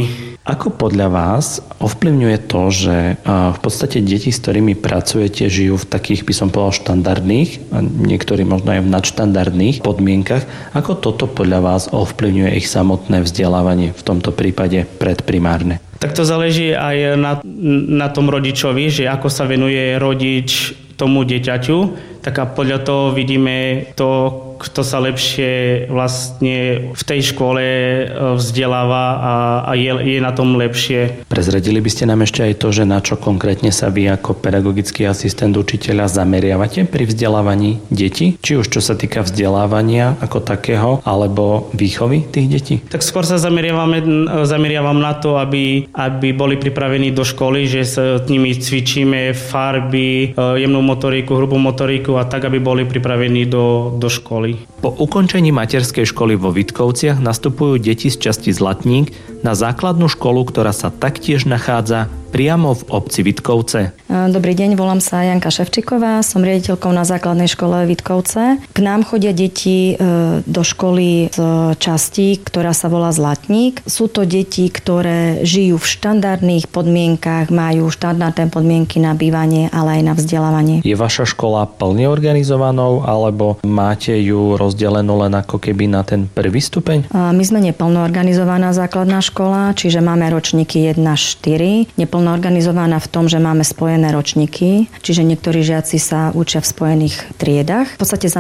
Speaker 5: Ako podľa vás ovplyvňuje to, že v podstate deti, s ktorými pracujete, žijú v takých, by som povedal, štandardných, a niektorí možno aj v nadštandardných podmienkach. Ako toto podľa vás ovplyvňuje ich samotné vzdelávanie, v tomto prípade predprimárne?
Speaker 12: Tak to záleží aj na, na tom rodičovi, že ako sa venuje rodič tomu dieťaťu, tak a podľa toho vidíme to, kto sa lepšie vlastne v tej škole vzdeláva a, a je, je na tom lepšie.
Speaker 5: Prezradili by ste nám ešte aj to, že na čo konkrétne sa vy ako pedagogický asistent učiteľa zameriavate pri vzdelávaní detí? Či už čo sa týka vzdelávania ako takého, alebo výchovy tých detí?
Speaker 12: Tak skôr sa zameriavame, zameriavam na to, aby, aby boli pripravení do školy, že s nimi cvičíme farby, jemnú motoriku, hrubú motoriku a tak, aby boli pripravení do, do školy.
Speaker 5: Po ukončení materskej školy vo Vitkovciach nastupujú deti z časti Zlatník na základnú školu, ktorá sa taktiež nachádza priamo v obci Vitkovce.
Speaker 11: Dobrý deň, volám sa Janka Ševčiková, som riaditeľkou na základnej škole Vitkovce. K nám chodia deti do školy z časti, ktorá sa volá Zlatník. Sú to deti, ktoré žijú v štandardných podmienkach, majú štandardné podmienky na bývanie, ale aj na vzdelávanie.
Speaker 5: Je vaša škola plne organizovanou, alebo máte ju rozdelenú len ako keby na ten prvý stupeň?
Speaker 11: My sme neplno organizovaná základná škola, čiže máme ročníky jeden až štyri. Neplno organizovaná v tom, že máme spojené ročníky, čiže niektorí žiaci sa učia v spojených triedách. V podstate